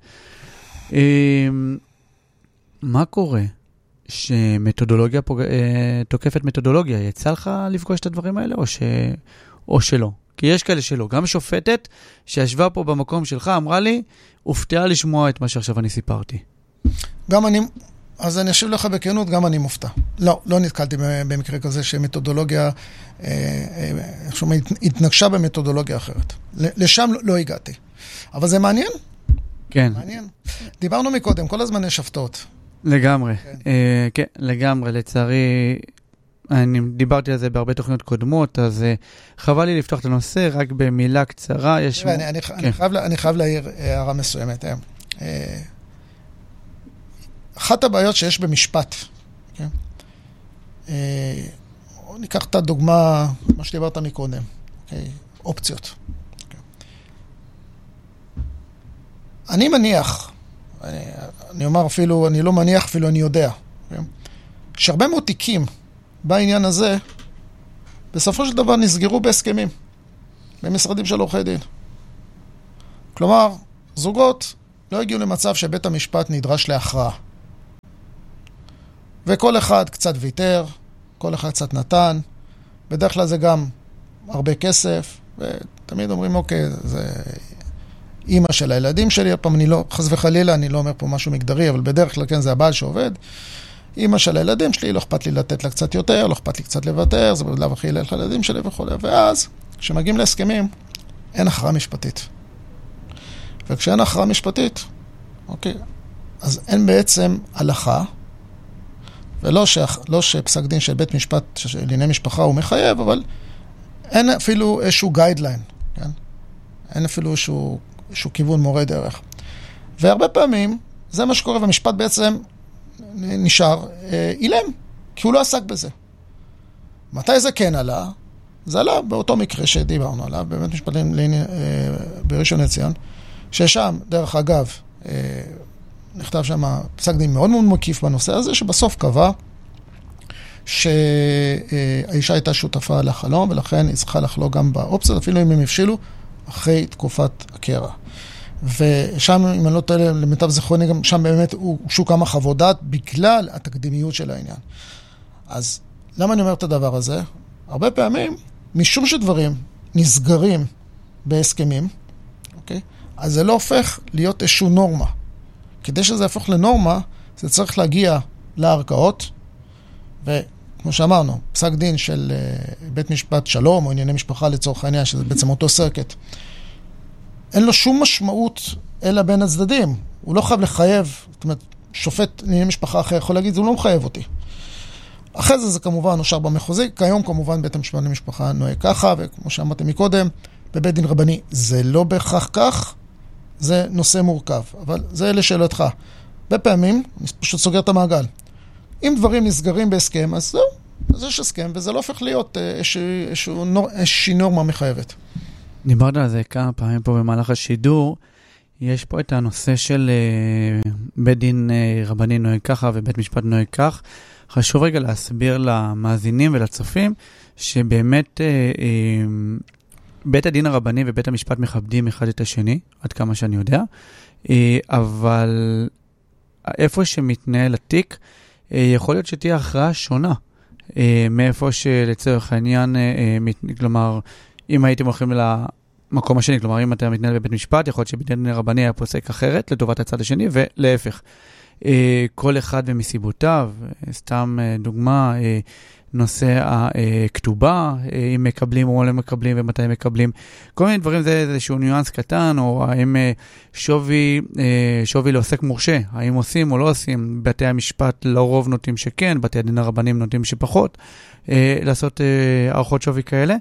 Speaker 1: מה קורה שמתודולוגיה תוקפת מתודולוגיה? יצא לך לפגוש את הדברים האלה או, ש... או שלא? כי יש כאלה שלא. גם שופטת שישבה פה במקום שלך אמרה לי, הופתעה לשמוע את מה שעכשיו אני סיפרתי.
Speaker 2: גם אני... אז אני אשיב לך בכנות, גם אני מופתע. לא, לא נתקלתי במקרה כזה שמתודולוגיה, איך שאומרים, התנגשה במתודולוגיה אחרת. לשם לא הגעתי. אבל זה מעניין.
Speaker 1: כן.
Speaker 2: מעניין. דיברנו מקודם, כל הזמן יש הפתעות.
Speaker 1: לגמרי. כן, לגמרי. לצערי, אני דיברתי על זה בהרבה תוכניות קודמות, אז חבל לי לפתוח את הנושא, רק במילה קצרה.
Speaker 2: אני חייב להעיר הערה מסוימת. אחת הבעיות שיש במשפט, okay? אה, ניקח את הדוגמה, מה שדיברת מקודם, okay? אופציות. Okay. אני מניח, אני, אני אומר אפילו, אני לא מניח, אפילו אני יודע, שהרבה מאוד תיקים בעניין הזה, בסופו של דבר נסגרו בהסכמים, במשרדים של עורכי דין. כלומר, זוגות לא הגיעו למצב שבית המשפט נדרש להכרעה. וכל אחד קצת ויתר, כל אחד קצת נתן, בדרך כלל זה גם הרבה כסף, ותמיד אומרים, אוקיי, זה אמא של הילדים שלי, הפעם אני לא, חס וחלילה, אני לא אומר פה משהו מגדרי, אבל בדרך כלל כן, זה הבעל שעובד, אמא של הילדים שלי, לא אכפת לי לתת לה קצת יותר, לא אכפת לי קצת לוותר, זה בלב הכי ילך לילדים שלי וכו'. ואז, כשמגיעים להסכמים, אין הכרעה משפטית. וכשאין הכרעה משפטית, אוקיי, אז אין בעצם הלכה, ולא ש... לא שפסק דין של בית משפט לענייני משפחה הוא מחייב, אבל אין אפילו איזשהו גיידליין, כן? אין אפילו איזשהו, איזשהו כיוון מורה דרך. והרבה פעמים, זה מה שקורה, והמשפט בעצם נשאר אה, אילם, כי הוא לא עסק בזה. מתי זה כן עלה? זה עלה באותו מקרה שדיברנו עליו, באמת משפטים אה, בראשון לציון, ששם, דרך אגב, אה, נכתב שם פסק דין מאוד מאוד מקיף בנושא הזה, שבסוף קבע שהאישה הייתה שותפה לחלום, ולכן היא צריכה לחלוק גם באופציות, אפילו אם הם הבשילו, אחרי תקופת הקרע. ושם, אם אני לא טועה למיטב זיכרוני, גם שם באמת הוגשו כמה חוות דעת, בגלל התקדימיות של העניין. אז למה אני אומר את הדבר הזה? הרבה פעמים, משום שדברים נסגרים בהסכמים, אוקיי? אז זה לא הופך להיות איזשהו נורמה. כדי שזה יהפוך לנורמה, זה צריך להגיע לערכאות, וכמו שאמרנו, פסק דין של בית משפט שלום, או ענייני משפחה לצורך העניין, שזה בעצם אותו סרקט, אין לו שום משמעות אלא בין הצדדים. הוא לא חייב לחייב, זאת אומרת, שופט ענייני משפחה אחר יכול להגיד, זה לא מחייב אותי. אחרי זה זה כמובן נושר במחוזי, כיום כמובן בית המשפט למשפחה נוהג ככה, וכמו שאמרתי מקודם, בבית דין רבני זה לא בהכרח כך, זה נושא מורכב, אבל זה לשאלתך. בפעמים, אני פשוט סוגר את המעגל. אם דברים נסגרים בהסכם, אז זהו, אז יש הסכם, וזה לא הופך להיות איזושהי נורמה מחייבת.
Speaker 1: דיברת על זה כמה פעמים פה במהלך השידור, יש פה את הנושא של בית דין רבני נוהג ככה ובית משפט נוהג כך. חשוב רגע להסביר למאזינים ולצופים, שבאמת בית הדין הרבני ובית המשפט מכבדים אחד את השני, עד כמה שאני יודע, אבל איפה שמתנהל התיק, יכול להיות שתהיה הכרעה שונה, מאיפה שלצורך העניין, כלומר, אם הייתם הולכים למקום השני, כלומר, אם אתה מתנהל בבית משפט, יכול להיות שבית הדין הרבני היה פוסק אחרת, לטובת הצד השני, ולהפך. כל אחד ומסיבותיו, סתם דוגמה, נושא הכתובה, אם מקבלים או לא מקבלים ומתי מקבלים. כל מיני דברים, זה איזשהו ניואנס קטן, או האם שווי, שווי לעוסק מורשה, האם עושים או לא עושים. בתי המשפט לרוב נוטים שכן, בתי הדין הרבנים נוטים שפחות, לעשות הערכות שווי כאלה.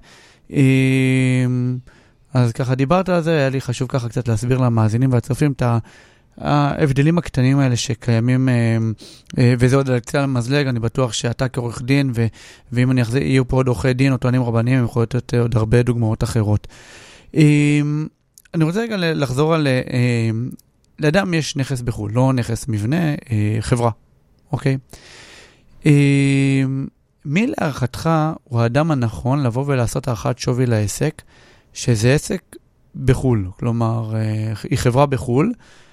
Speaker 1: אז ככה דיברת על זה, היה לי חשוב ככה קצת להסביר למאזינים והצופים את ה... ההבדלים הקטנים האלה שקיימים, וזה עוד על קצה המזלג, אני בטוח שאתה כעורך דין, ו- ואם אני אחזיר, יהיו פה עוד עורכי דין או טוענים רבניים, הם יכולים לתת עוד הרבה דוגמאות אחרות. אני רוצה רגע לחזור על, לאדם יש נכס בחו"ל, לא נכס מבנה, חברה, אוקיי? מי להערכתך הוא האדם הנכון לבוא ולעשות הערכת שווי לעסק, שזה עסק בחו"ל, כלומר, היא חברה בחו"ל,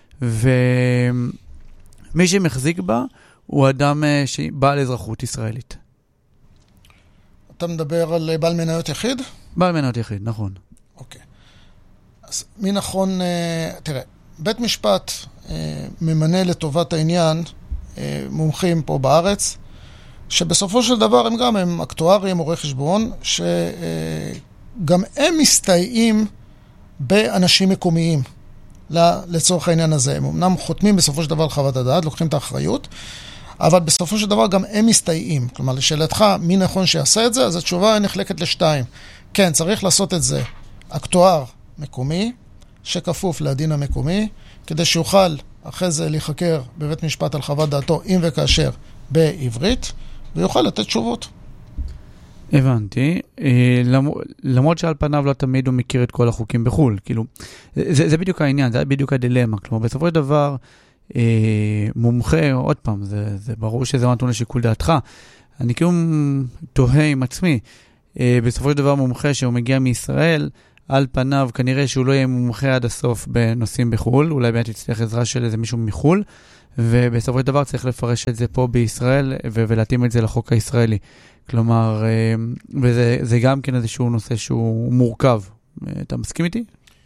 Speaker 1: ומי שמחזיק בה הוא אדם שבעל אזרחות ישראלית.
Speaker 2: אתה מדבר על בעל מניות יחיד?
Speaker 1: בעל מניות יחיד, נכון.
Speaker 2: אוקיי. אז מי נכון, תראה, בית משפט ממנה לטובת העניין מומחים פה בארץ, שבסופו של דבר הם גם הם אקטוארים או חשבון, שגם הם מסתייעים באנשים מקומיים. לצורך העניין הזה. הם אמנם חותמים בסופו של דבר חוות הדעת, לוקחים את האחריות, אבל בסופו של דבר גם הם מסתייעים. כלומר, לשאלתך, מי נכון שיעשה את זה? אז התשובה נחלקת לשתיים. כן, צריך לעשות את זה אקטואר מקומי, שכפוף לדין המקומי, כדי שיוכל אחרי זה להיחקר בבית משפט על חוות דעתו, אם וכאשר בעברית, ויוכל לתת תשובות.
Speaker 1: הבנתי, למרות שעל פניו לא תמיד הוא מכיר את כל החוקים בחו"ל, כאילו, זה, זה בדיוק העניין, זה בדיוק הדילמה, כלומר, בסופו של דבר, מומחה, עוד פעם, זה, זה ברור שזה נתון לשיקול דעתך. אני כאילו תוהה עם עצמי. בסופו של דבר מומחה שהוא מגיע מישראל, על פניו כנראה שהוא לא יהיה מומחה עד הסוף בנושאים בחול, אולי באמת יצטרך עזרה של איזה מישהו מחול, ובסופו של דבר צריך לפרש את זה פה בישראל, ולהתאים את זה לחוק הישראלי. כלומר, וזה זה גם כן איזשהו נושא שהוא מורכב. אתה מסכים איתי?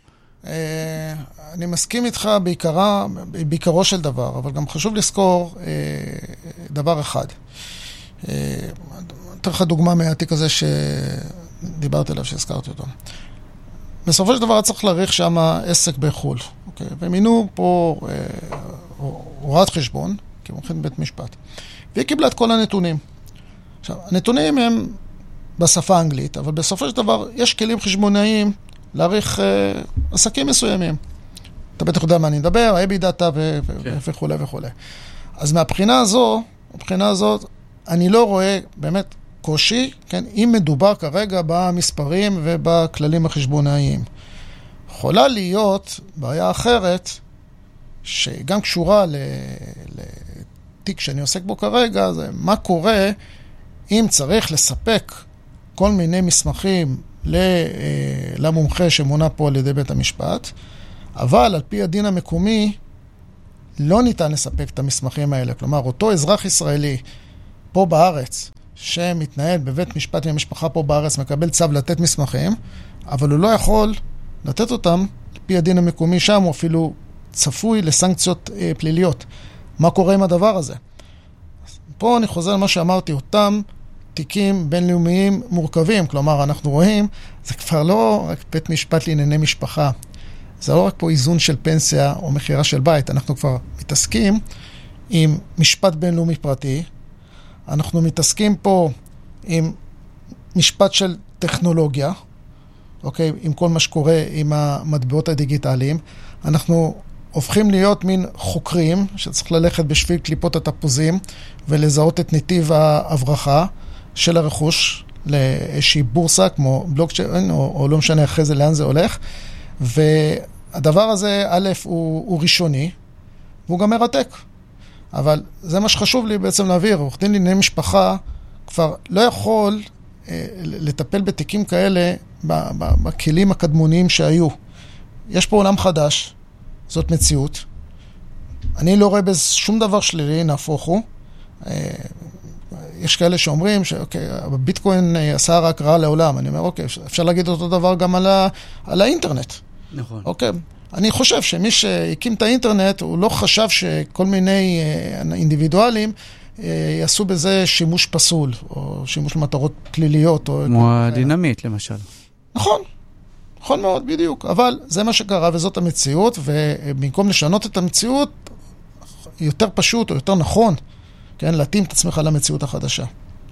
Speaker 2: אני מסכים איתך בעיקרה, בעיקרו של דבר, אבל גם חשוב לזכור דבר אחד. אתן לך דוגמה מהתיק הזה שדיברתי עליו, שהזכרתי אותו. בסופו של דבר צריך להעריך שם עסק בחול. אוקיי? ומינו פה הוראת חשבון, כמובן בית משפט. והיא קיבלה את כל הנתונים. עכשיו, הנתונים הם בשפה האנגלית, אבל בסופו של דבר יש כלים חשבונאיים להעריך אה, עסקים מסוימים. אתה בטח יודע מה אני מדבר, ה-A B דאטה וכו' וכו'. אז מהבחינה הזו, מבחינה הזאת, אני לא רואה באמת קושי, כן, אם מדובר כרגע במספרים ובכללים החשבונאיים. יכולה להיות בעיה אחרת, שגם קשורה לתיק שאני עוסק בו כרגע, זה מה קורה אם צריך לספק כל מיני מסמכים למומחה שמונה פה על ידי בית המשפט, אבל על פי הדין המקומי לא ניתן לספק את המסמכים האלה. כלומר, אותו אזרח ישראלי פה בארץ, שמתנהל בבית משפט עם המשפחה פה בארץ, מקבל צו לתת מסמכים, אבל הוא לא יכול לתת אותם על פי הדין המקומי שם, הוא אפילו צפוי לסנקציות אה, פליליות. מה קורה עם הדבר הזה? פה אני חוזר למה שאמרתי, אותם תיקים בינלאומיים מורכבים, כלומר, אנחנו רואים, זה כבר לא רק בית משפט לענייני משפחה, זה לא רק פה איזון של פנסיה או מחירה של בית, אנחנו כבר מתעסקים עם משפט בינלאומי פרטי, אנחנו מתעסקים פה עם משפט של טכנולוגיה, אוקיי, עם כל מה שקורה עם המטבעות הדיגיטליים, אנחנו הופכים להיות מין חוקרים שצריך ללכת בשביל קליפות התפוזים ולזהות את נתיב ההברחה של הרכוש לאיזושהי בורסה כמו בלוקצ'יין או, או לא משנה אחרי זה לאן זה הולך. והדבר הזה א' הוא, הוא ראשוני והוא גם מרתק. אבל זה מה שחשוב לי בעצם להעביר. עורך דין לענייני משפחה כבר לא יכול אה, לטפל בתיקים כאלה בכלים הקדמוניים שהיו. יש פה עולם חדש. זאת מציאות. אני לא רואה בזה שום דבר שלילי, נהפוך הוא. יש כאלה שאומרים שהביטקוין עשה רק רע לעולם. אני אומר, אוקיי, אפשר להגיד אותו דבר גם על, ה, על האינטרנט.
Speaker 1: נכון.
Speaker 2: אוקיי. אני חושב שמי שהקים את האינטרנט, הוא לא חשב שכל מיני אינדיבידואלים יעשו בזה שימוש פסול, או שימוש למטרות פליליות.
Speaker 1: כמו הדינמיט, למשל.
Speaker 2: נכון. נכון מאוד, בדיוק. אבל זה מה שקרה, וזאת המציאות, ובמקום לשנות את המציאות, יותר פשוט או יותר נכון, כן, להתאים את עצמך למציאות החדשה.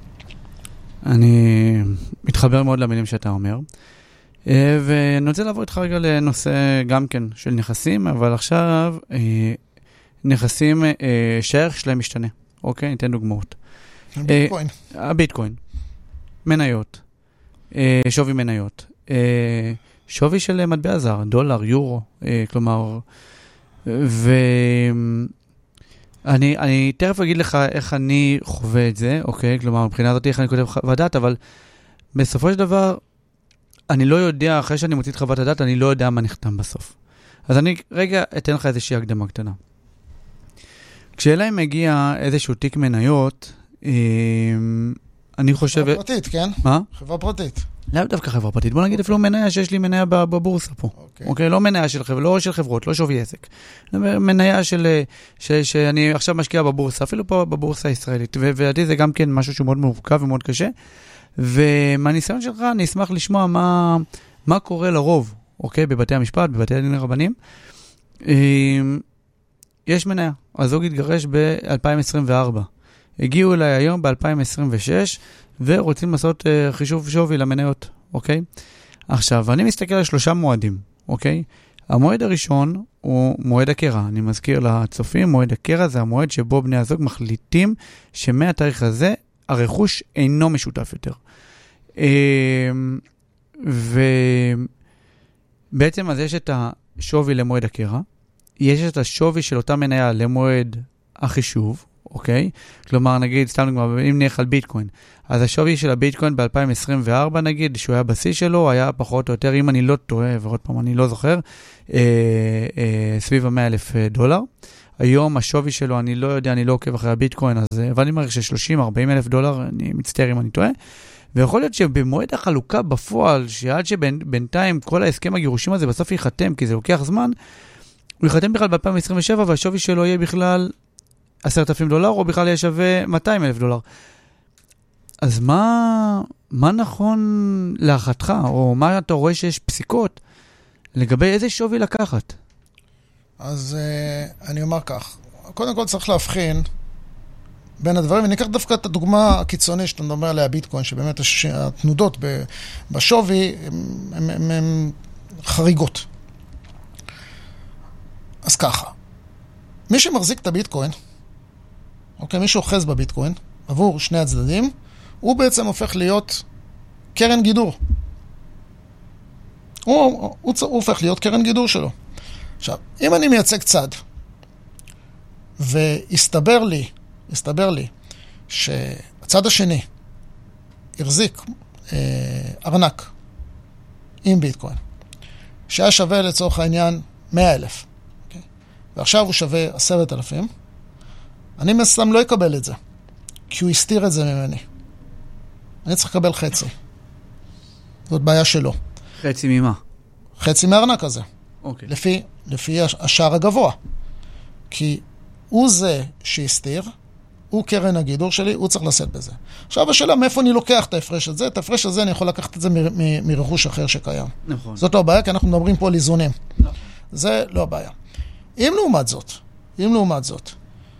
Speaker 1: אני מתחבר מאוד למילים שאתה אומר, ואני רוצה לעבור איתך רגע לנושא גם כן של נכסים, אבל עכשיו נכסים שהערך שלהם משתנה. אוקיי, ניתן דוגמאות.
Speaker 2: הביטקוין.
Speaker 1: הביטקוין. מניות. שווי מניות. שווי של מטבע זר, דולר, יורו, כלומר, ואני אני תכף אגיד לך איך אני חווה את זה, אוקיי? כלומר, מבחינה הזאת איך אני כותב חוות דעת, אבל בסופו של דבר, אני לא יודע, אחרי שאני מוציא את חוות הדעת, אני לא יודע מה נחתם בסוף. אז אני רגע אתן לך איזושהי הקדמה קטנה. כשאליי מגיע איזשהו תיק מניות, אני חושב...
Speaker 2: חברה פרטית, כן?
Speaker 1: מה?
Speaker 2: חברה פרטית.
Speaker 1: לא דווקא חברה פרטית. בוא נגיד אפילו מניה שיש לי מניה בבורסה פה. אוקיי, לא מניה של חברות, לא של חברות, לא שווי עסק. מניה של, שאני עכשיו משקיע בבורסה, אפילו פה בבורסה הישראלית. ולדעתי זה גם כן משהו שהוא מאוד מורכב ומאוד קשה. ומהניסיון שלך אני אשמח לשמוע מה, מה קורה לרוב, אוקיי, בבתי המשפט, בבתי הדין הרבניים. יש מניה. הזוג התגרש ב-אלפיים עשרים וארבע. הגיעו אליי היום ב-אלפיים עשרים ושש, ורוצים לעשות uh, חישוב שווי למניות, אוקיי? עכשיו, אני מסתכל על שלושה מועדים, אוקיי? המועד הראשון הוא מועד הקרע. אני מזכיר לצופים, מועד הקרע זה המועד שבו בני הזוג מחליטים שמהתאריך הזה הרכוש אינו משותף יותר. ובעצם אז יש את השווי למועד הקרע, יש את השווי של אותה מניה למועד החישוב, אוקיי? כלומר, נגיד, סתם נגמר, אם נלך על ביטקוין, אז השווי של הביטקוין ב-אלפיים עשרים וארבע, נגיד, שהוא היה בשיא שלו, היה פחות או יותר, אם אני לא טועה, ועוד פעם אני לא זוכר, אה, אה, סביב ה-מאה אלף דולר. היום השווי שלו, אני לא יודע, אני לא עוקב אחרי הביטקוין, אז, אבל אני מעריך ש-שלושים ארבעים אלף דולר, אני מצטער אם אני טועה, ויכול להיות שבמועד החלוקה בפועל, שעד שבינתיים כל ההסכם הגירושים הזה בסוף ייחתם, כי זה לוקח זמן, הוא ייחתם בכלל ב-אלפיים עשרים ושבע, והשווי שלו יהיה בכלל עשרת אלפים דולר, או בכלל יהיה שווה מאתיים אלף דולר. אז מה, מה נכון להערכתך, או מה אתה רואה שיש פסיקות, לגבי איזה שווי לקחת?
Speaker 2: אז uh, אני אומר כך, קודם כל צריך להבחין בין הדברים, וניקח דווקא את הדוגמה הקיצונית שאתה מדבר עליה, ביטקוין, שבאמת הש... התנודות ב... בשווי הן חריגות. אז ככה, מי שמחזיק את הביטקוין, אוקיי, מי שאוחז בביטקוין, עבור שני הצדדים, הוא בעצם הופך להיות קרן גידור. הוא, הוא, הוא, הוא הופך להיות קרן גידור שלו. עכשיו, אם אני מייצג צד, והסתבר לי, הסתבר לי, שהצד השני החזיק אה, ארנק עם ביטקוין, שהיה שווה לצורך העניין מאה אלף, okay? ועכשיו הוא שווה עשרת אלפים, אני מסתם לא אקבל את זה, כי הוא הסתיר את זה ממני. אני צריך לקבל חצי. זאת בעיה שלו.
Speaker 1: חצי ממה?
Speaker 2: חצי מהארנק הזה.
Speaker 1: אוקיי.
Speaker 2: לפי, לפי השער הגבוה. כי הוא זה שהסתיר, הוא קרן הגידור שלי, הוא צריך לשאת בזה. עכשיו השאלה, מאיפה אני לוקח את ההפרש הזה? את ההפרש הזה אני יכול לקחת את זה מ- מ- מרכוש אחר שקיים.
Speaker 1: נכון.
Speaker 2: זאת לא הבעיה, כי אנחנו מדברים פה על איזונים.
Speaker 1: נכון.
Speaker 2: זה לא הבעיה. אם לעומת זאת, אם לעומת זאת,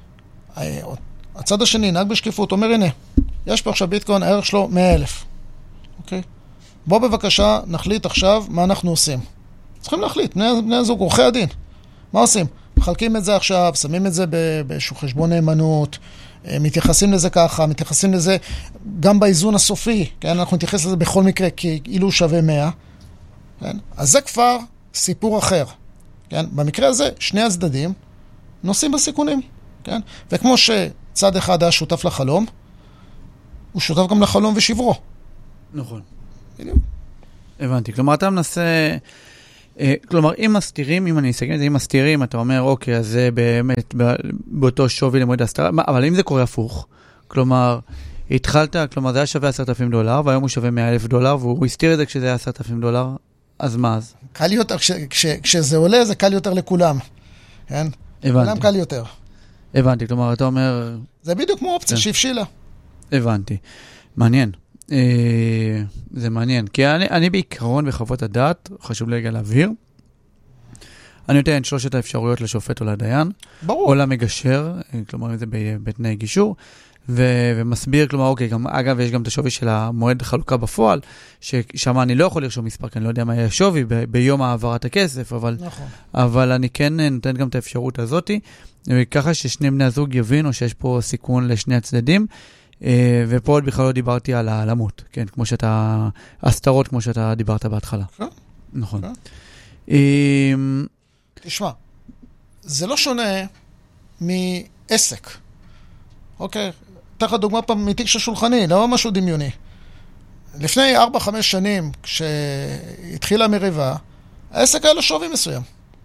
Speaker 2: הצד השני נהג בשקיפות, אומר, הנה, יש פה עכשיו ביטקוין, הערך שלו מאה אלף. אוקיי? בוא בבקשה נחליט עכשיו מה אנחנו עושים. צריכים להחליט, בני, בני הזוג, עורכי הדין. מה עושים? מחלקים את זה עכשיו, שמים את זה באיזשהו חשבון נאמנות, מתייחסים לזה ככה, מתייחסים לזה גם באיזון הסופי, כן? אנחנו נתייחס לזה בכל מקרה, כי אילו שווה מאה. כן? אז זה כבר סיפור אחר. כן? במקרה הזה, שני הצדדים נושאים בסיכונים. כן? וכמו שצד אחד היה שותף לחלום, הוא שותף גם לחלום ושברו.
Speaker 1: נכון.
Speaker 2: בדיוק.
Speaker 1: הבנתי. כלומר, אתה מנסה... כלומר, אם מסתירים, אם אני אסגן את זה, אם מסתירים, אתה אומר, אוקיי, אז זה באמת באותו שווי למועד ההסתרה, אבל אם זה קורה הפוך, כלומר, התחלת, כלומר, זה היה שווה עשרת אלפים דולר, והיום הוא שווה מאה אלף דולר, והוא הסתיר את זה כשזה היה עשרת אלפים דולר, אז מה אז?
Speaker 2: קל יותר, כש, כש, כשזה עולה, זה קל יותר לכולם. כן?
Speaker 1: הבנתי.
Speaker 2: לכולם קל יותר.
Speaker 1: הבנתי, כלומר, אתה אומר...
Speaker 2: זה בדיוק כמו אופציה שהפשילה.
Speaker 1: הבנתי. מעניין. זה מעניין, כי אני, אני בעיקרון בחוות הדעת, חשוב לי רגע להבהיר, אני נותן שלושת האפשרויות לשופט או לדיין,
Speaker 2: ברור.
Speaker 1: או למגשר, כלומר זה בתנאי גישור, ו- ומסביר, כלומר, אוקיי, גם, אגב, יש גם את השווי של המועד חלוקה בפועל, ששם אני לא יכול לרשום מספר, כי אני לא יודע מה יהיה השווי ב- ביום העברת הכסף, אבל,
Speaker 2: נכון. אבל
Speaker 1: אני כן נותן גם את האפשרות הזאת, וככה ששני בני הזוג יבינו שיש פה סיכון לשני הצדדים, ופה עוד בכלל לא דיברתי על העלמות, כן, כמו שאתה, הסתרות כמו שאתה דיברת בהתחלה. נכון.
Speaker 2: תשמע, זה לא שונה מעסק. אוקיי? תחת דוגמה פעם מתיק של שולחני, לא משהו דמיוני. לפני ארבע חמש שנים, כשהתחילה המריבה, העסק היה לו שווי מסוים.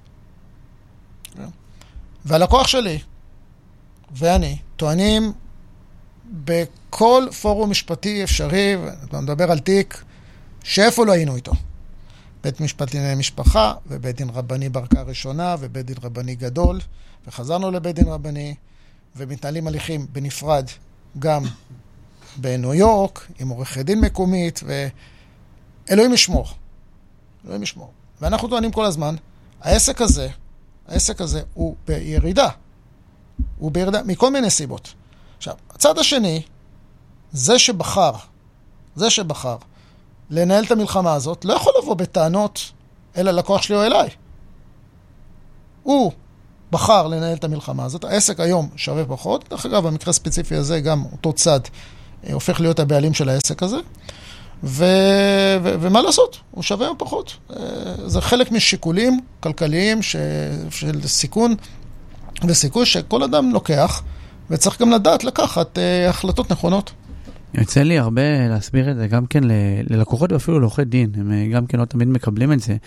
Speaker 2: והלקוח שלי ואני טוענים בכל פורום משפטי אפשרי, ואתה מדבר על תיק, שאיפה לא היינו איתו. בית משפט לענייני משפחה, ובית דין רבני בערכאה ראשונה, ובית דין רבני גדול, וחזרנו לבית דין רבני, ומתנהלים הליכים בנפרד, גם בניו יורק, עם עורכי דין מקומית, ואלוהים ישמור. אלוהים ישמור. ואנחנו טוענים כל הזמן, העסק הזה, העסק הזה הוא בירידה. הוא בירידה מכל מיני סיבות. עכשיו, הצד השני, זה שבחר, זה שבחר לנהל את המלחמה הזאת, לא יכול לבוא בטענות אל הלקוח שלי או אליי. הוא בחר לנהל את המלחמה הזאת, העסק היום שווה פחות, דרך אגב, במקרה הספציפי הזה גם אותו צד הופך להיות הבעלים של העסק הזה, ו- ו- ומה לעשות? הוא שווה או פחות. זה חלק משיקולים כלכליים ש- של סיכון וסיכוי שכל אדם לוקח, וצריך גם לדעת לקחת החלטות נכונות.
Speaker 1: יוצא לי הרבה להסביר את זה גם כן ללקוחות ואפילו לעורכי דין, הם גם כן לא תמיד מקבלים את זה.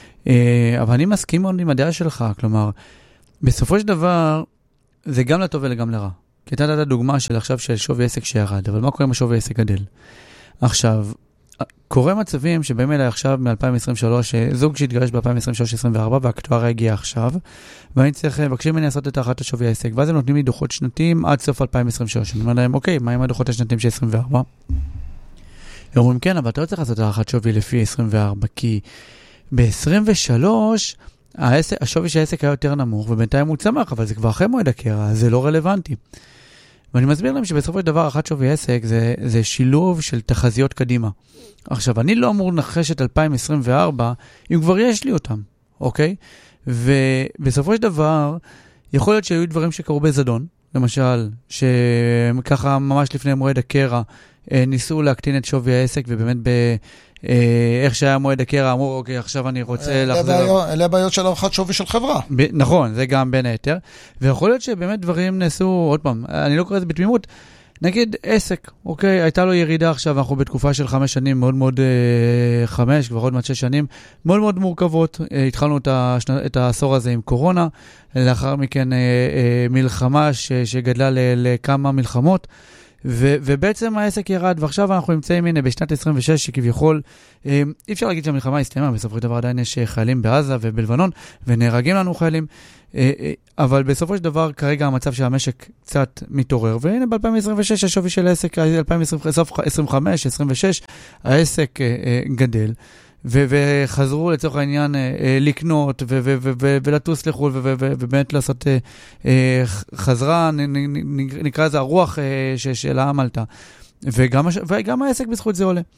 Speaker 1: אבל אני מסכים מאוד עם הדעה שלך, כלומר, בסופו של דבר, זה גם לטוב וגם לרע. כי אתה נתת דוגמה של עכשיו של שווי עסק שירד, אבל מה קורה אם השווי עסק גדל? עכשיו, קורה מצבים שבאים אליי עכשיו מ-אלפיים עשרים ושלוש, זוג שהתגרש ב-אלפיים עשרים ושלוש עשרים וארבע, והאקטואר הגיע עכשיו, ואני צריך, מבקשים ממני לעשות את האחת השווי העסק, ואז הם נותנים לי דוחות שנתיים עד סוף אלפיים עשרים ושלוש. אני אומר להם, אוקיי, מה עם הדוחות השנתיים של עשרים וארבע? הם אומרים, כן, אבל אתה לא צריך לעשות את האחת שווי לפי עשרים וארבע, כי ב-עשרים ושלוש השווי של העסק היה יותר נמוך, ובינתיים הוא צמח, אבל זה כבר אחרי מועד הקרע, זה לא רלוונטי. ואני מסביר להם שבסופו של דבר, אחת שווי עסק זה, זה שילוב של תחזיות קדימה. עכשיו, אני לא אמור לנחש את אלפיים עשרים וארבע, אם כבר יש לי אותם, אוקיי? ובסופו של דבר, יכול להיות שהיו דברים שקרו בזדון, למשל, שככה ממש לפני מועד הקרע, ניסו להקטין את שווי העסק, ובאמת ב... איך שהיה מועד הקרע, אמרו, אוקיי, עכשיו אני רוצה לחזור...
Speaker 2: אלה הבעיות של הערכת שווי של חברה.
Speaker 1: נכון, זה גם בין היתר. ויכול להיות שבאמת דברים נעשו, עוד פעם, אני לא קורא את זה בתמימות, נגיד עסק, אוקיי, הייתה לו ירידה עכשיו, אנחנו בתקופה של חמש שנים, מאוד מאוד חמש, כבר עוד מעט שש שנים, מאוד מאוד מורכבות. התחלנו את העשור הזה עם קורונה, לאחר מכן מלחמה שגדלה לכמה מלחמות, ו- ובעצם העסק ירד, ועכשיו אנחנו נמצאים הנה בשנת עשרים ושש, שכביכול, אי אפשר להגיד שהמלחמה הסתיימה, בסופו של דבר עדיין יש חיילים בעזה ובלבנון, ונהרגים לנו חיילים, אבל בסופו של דבר כרגע המצב שהמשק קצת מתעורר, והנה ב-אלפיים עשרים ושש השווי של העסק, אלפיים עשרים וחמש עשרים ושש, העסק גדל, ו- וחזרו לצורך העניין לקנות ו- ו- ו- ו- ולטוס לחול ו- ו- ו- ובאמת לעשות חזרה, נקרא לזה הרוח של העם עלתה. וגם, וגם העסק בזכות זה עולה.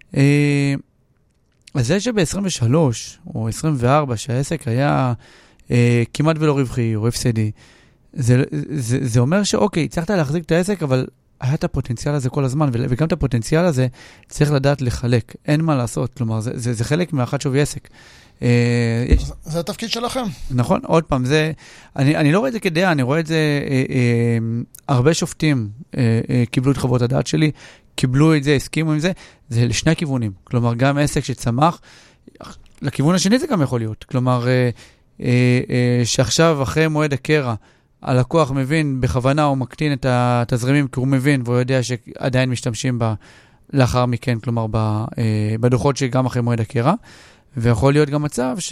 Speaker 1: אז זה שב-עשרים ושלוש או עשרים וארבע שהעסק היה כמעט ולא רווחי או הפסדי, זה, זה, זה אומר שאוקיי, צריכת להחזיק את העסק, אבל היה את הפוטנציאל הזה כל הזמן, וגם את הפוטנציאל הזה צריך לדעת לחלק. אין מה לעשות, כלומר, זה, זה, זה חלק מאחת שווי עסק.
Speaker 2: יש... זה התפקיד שלכם.
Speaker 1: נכון, עוד פעם, זה, אני, אני לא רואה את זה כדעה, אני רואה את זה, אה, אה, הרבה שופטים אה, אה, קיבלו את חוות הדעת שלי, קיבלו את זה, הסכימו עם זה, זה לשני הכיוונים. כלומר, גם עסק שצמח, לכיוון השני זה גם יכול להיות. כלומר, אה, אה, אה, שעכשיו אחרי מועד הקרע, הלקוח מבין, בכוונה הוא מקטין את התזרימים, כי הוא מבין, והוא יודע שעדיין משתמשים בה לאחר מכן, כלומר, בדוחות שגם אחרי מועד הקרע, ויכול להיות גם מצב ש...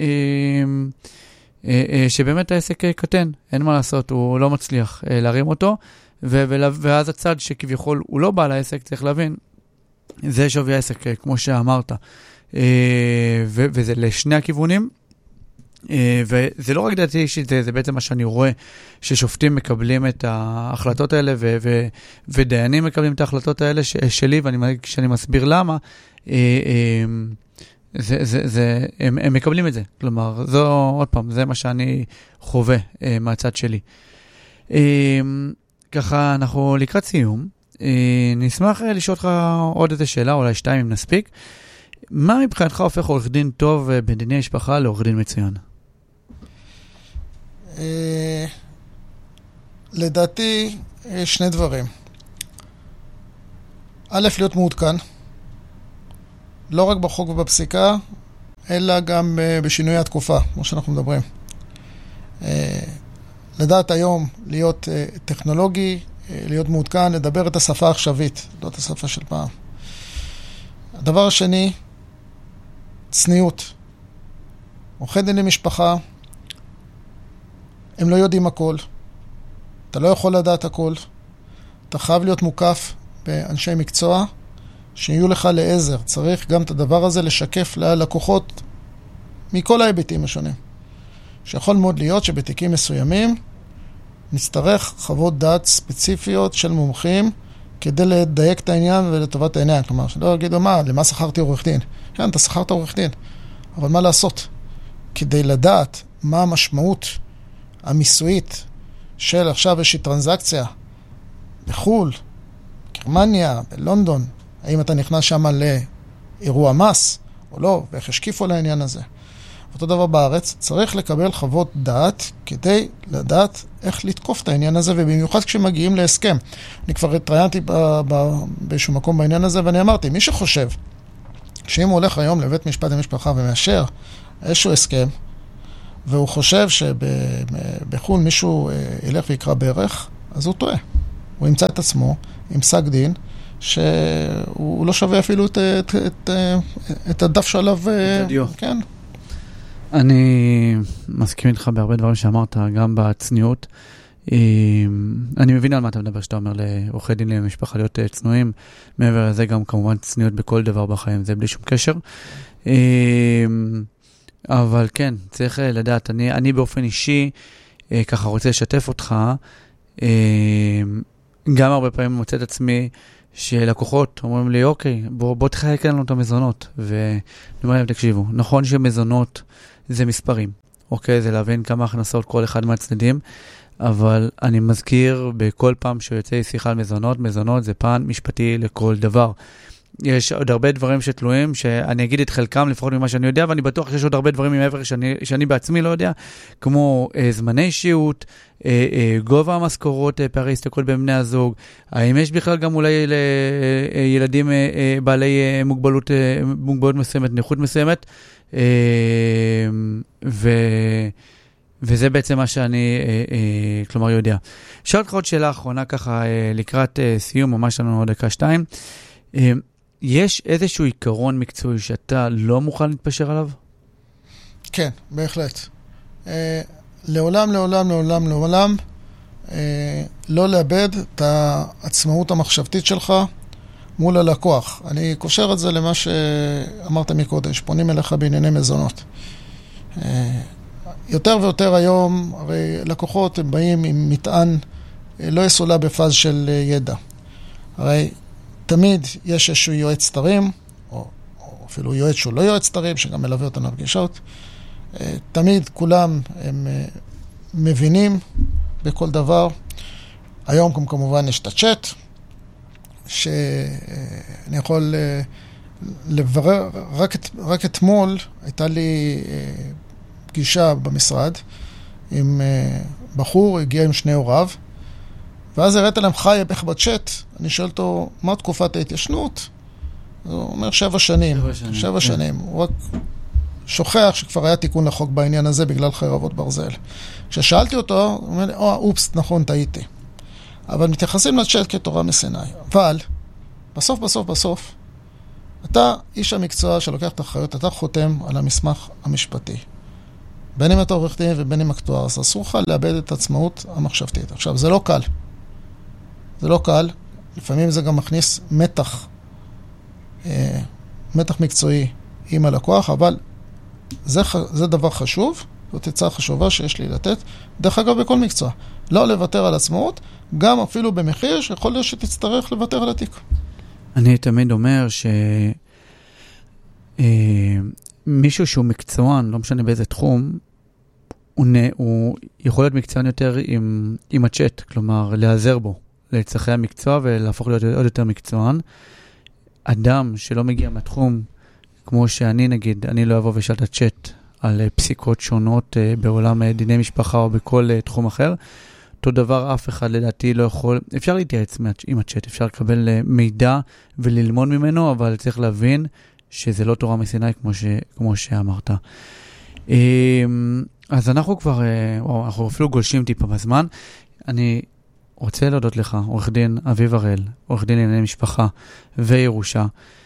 Speaker 1: שבאמת העסק קטן, אין מה לעשות, הוא לא מצליח להרים אותו, ואז הצד שכביכול הוא לא בעל העסק, צריך להבין, זה שווי העסק, כמו שאמרת, וזה לשני הכיוונים, וזה לא רק דעתי אישית, זה, זה בעצם מה שאני רואה, ששופטים מקבלים את ההחלטות האלה, ו, ו, ודיינים מקבלים את ההחלטות האלה ש, שלי, ואני כשאני מסביר למה, זה, זה, זה, הם, הם מקבלים את זה. כלומר, זו, עוד פעם, זה מה שאני חווה מהצד שלי. ככה, אנחנו לקראת סיום. נשמח לשאול אותך עוד איזה שאלה, אולי שתיים אם נספיק. מה מבחינתך הופך עורך דין טוב בדיני משפחה לעורך דין מצוין?
Speaker 2: לדעתי, שני דברים. א', להיות מעודכן, לא רק בחוק ובפסיקה, אלא גם בשינוי התקופה, כמו שאנחנו מדברים. לדעת היום להיות טכנולוגי, להיות מעודכן, לדבר את השפה העכשווית, לא את השפה של פעם. הדבר השני, צניעות. עורכי דין למשפחה, הם לא יודעים הכל. אתה לא יכול לדעת הכל. אתה חייב להיות מוקף באנשי מקצוע שיהיו לך לעזר. צריך גם את הדבר הזה לשקף ללקוחות מכל ההיבטים השונים. שיכול מאוד להיות שבתיקים מסוימים נצטרך חוות דעת ספציפיות של מומחים כדי לדייק את העניין ולטובת העניין. כלומר, שלא יגידו מה, למה שכרתי עורך דין? כן, אתה שכרת עורך דין. אבל מה לעשות? כדי לדעת מה המשמעות המיסויית של עכשיו איזושהי טרנזקציה בחול, גרמניה, בלונדון, האם אתה נכנס שם לאירוע מס או לא, ואיך השקיפו לעניין הזה. אותו דבר בארץ, צריך לקבל חוות דעת כדי לדעת איך לתקוף את העניין הזה, ובמיוחד כשמגיעים להסכם. אני כבר התראיינתי באיזשהו מקום בעניין הזה, ואני אמרתי, מי שחושב שאם הוא הולך היום לבית משפט למשפחה ומאשר איזשהו הסכם, והוא חושב שבחול מישהו ילך ויקרא ברך, אז הוא טועה. הוא ימצא את עצמו עם פסק דין, שהוא לא שווה אפילו את, את, את, את הדף שעליו... את הדיו. כן.
Speaker 1: אני מסכים איתך בהרבה דברים שאמרת, גם בצניעות. אני מבין על מה אתה מדבר שאתה אומר לעורכי דין למשפחה להיות צנועים. מעבר לזה גם כמובן צניעות בכל דבר בחיים, זה בלי שום קשר. אבל כן, צריך לדעת, אני, אני באופן אישי ככה רוצה לשתף אותך, גם הרבה פעמים מוצא את עצמי שלקוחות אומרים לי, אוקיי, בוא, בוא תחלק לנו את המזונות. ואני אומר להם, תקשיבו, נכון שמזונות זה מספרים, אוקיי? זה להבין כמה הכנסות כל אחד מהצדדים, אבל אני מזכיר בכל פעם שיוצא שיחה על מזונות, מזונות זה פן משפטי לכל דבר. יש עוד הרבה דברים שתלויים, שאני אגיד את חלקם לפחות ממה שאני יודע, ואני בטוח שיש עוד הרבה דברים מעבר שאני, שאני בעצמי לא יודע, כמו אה, זמני שיעות, אה, אה, גובה המשכורות, אה, פערי הסתכלות בין בני הזוג, האם יש בכלל גם אולי לילדים אה, אה, בעלי אה, מוגבלות, אה, מוגבלות מסוימת, נכות מסוימת, אה, ו... וזה בעצם מה שאני, אה, אה, כלומר, יודע. שאלת לך עוד שאלה אחרונה ככה, אה, לקראת אה, סיום, ממש לנו עוד דקה שתיים, אה, יש איזשהו עיקרון מקצועי שאתה לא מוכן להתפשר עליו?
Speaker 2: כן, בהחלט. אה, לעולם, לעולם, לעולם, לעולם, אה, לא לאבד את העצמאות המחשבתית שלך מול הלקוח. אני קושר את זה למה שאמרת מקודם, שפונים אליך בענייני מזונות. אה, יותר ויותר היום, הרי לקוחות הם באים עם מטען אה, לא יסולה בפאז של אה, ידע. הרי תמיד יש איזשהו יועץ תרים, או, או אפילו יועץ שהוא לא יועץ תרים, שגם מלווה אותנו בפגישות. תמיד כולם הם מבינים בכל דבר. היום כמובן יש את הצ'אט, שאני יכול לברר, רק, את, רק אתמול הייתה לי פגישה במשרד עם בחור, הגיע עם שני הוריו, ואז הראית להם חי איך בצ'אט, אני שואל אותו, מה תקופת ההתיישנות? הוא אומר שבע שנים. שבע שנים. שבע שנים. הוא רק שוכח שכבר היה תיקון לחוק בעניין הזה בגלל חרבות ברזל. כששאלתי אותו, הוא אומר לי, או, אופס, נכון, טעיתי. אבל מתייחסים לצ'אט כתורה מסיני. אבל, בסוף, בסוף, בסוף, אתה איש המקצוע שלוקח את האחריות, אתה חותם על המסמך המשפטי. בין אם אתה עורך דין ובין אם אקטואר, אז אסור לך לאבד את העצמאות המחשבתית. עכשיו, זה לא קל. זה לא קל. לפעמים זה גם מכניס מתח, אה, מתח מקצועי עם הלקוח, אבל זה, זה דבר חשוב, זאת יצאה חשובה שיש לי לתת. דרך אגב, בכל מקצוע. לא לוותר על עצמאות, גם אפילו במחיר שיכול להיות שתצטרך לוותר על התיק.
Speaker 1: אני תמיד אומר ש... אה, מישהו שהוא מקצוען, לא משנה באיזה תחום, הוא, הוא יכול להיות מקצוען יותר עם, עם הצ'אט, כלומר, להיעזר בו, לצרכי המקצוע ולהפוך להיות עוד יותר מקצוען. אדם שלא מגיע מהתחום, כמו שאני נגיד, אני לא אבוא ושאל את הצ'אט על פסיקות שונות בעולם דיני משפחה או בכל תחום אחר. אותו דבר, אף אחד לדעתי לא יכול, אפשר להתייעץ עם הצ'אט, אפשר לקבל מידע וללמוד ממנו, אבל צריך להבין שזה לא תורה מסיני כמו, ש, כמו שאמרת. אז אנחנו כבר, וואו, אנחנו אפילו גולשים טיפה בזמן. אני רוצה להודות לך, עורך דין אביב הראל, עורך דין לענייני משפחה וירושה.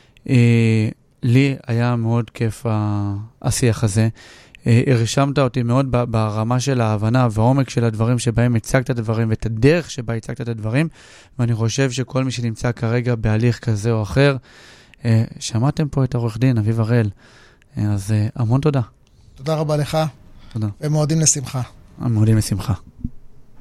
Speaker 1: לי היה מאוד כיף השיח הזה. הרשמת אותי מאוד ברמה של ההבנה והעומק של הדברים שבהם הצגת את הדברים ואת הדרך שבה הצגת את הדברים, ואני חושב שכל מי שנמצא כרגע בהליך כזה או אחר, שמעתם פה את העורך דין אביב הראל, אז המון תודה.
Speaker 2: תודה רבה לך.
Speaker 1: תודה.
Speaker 2: ומועדים לשמחה.
Speaker 1: מועדים לשמחה.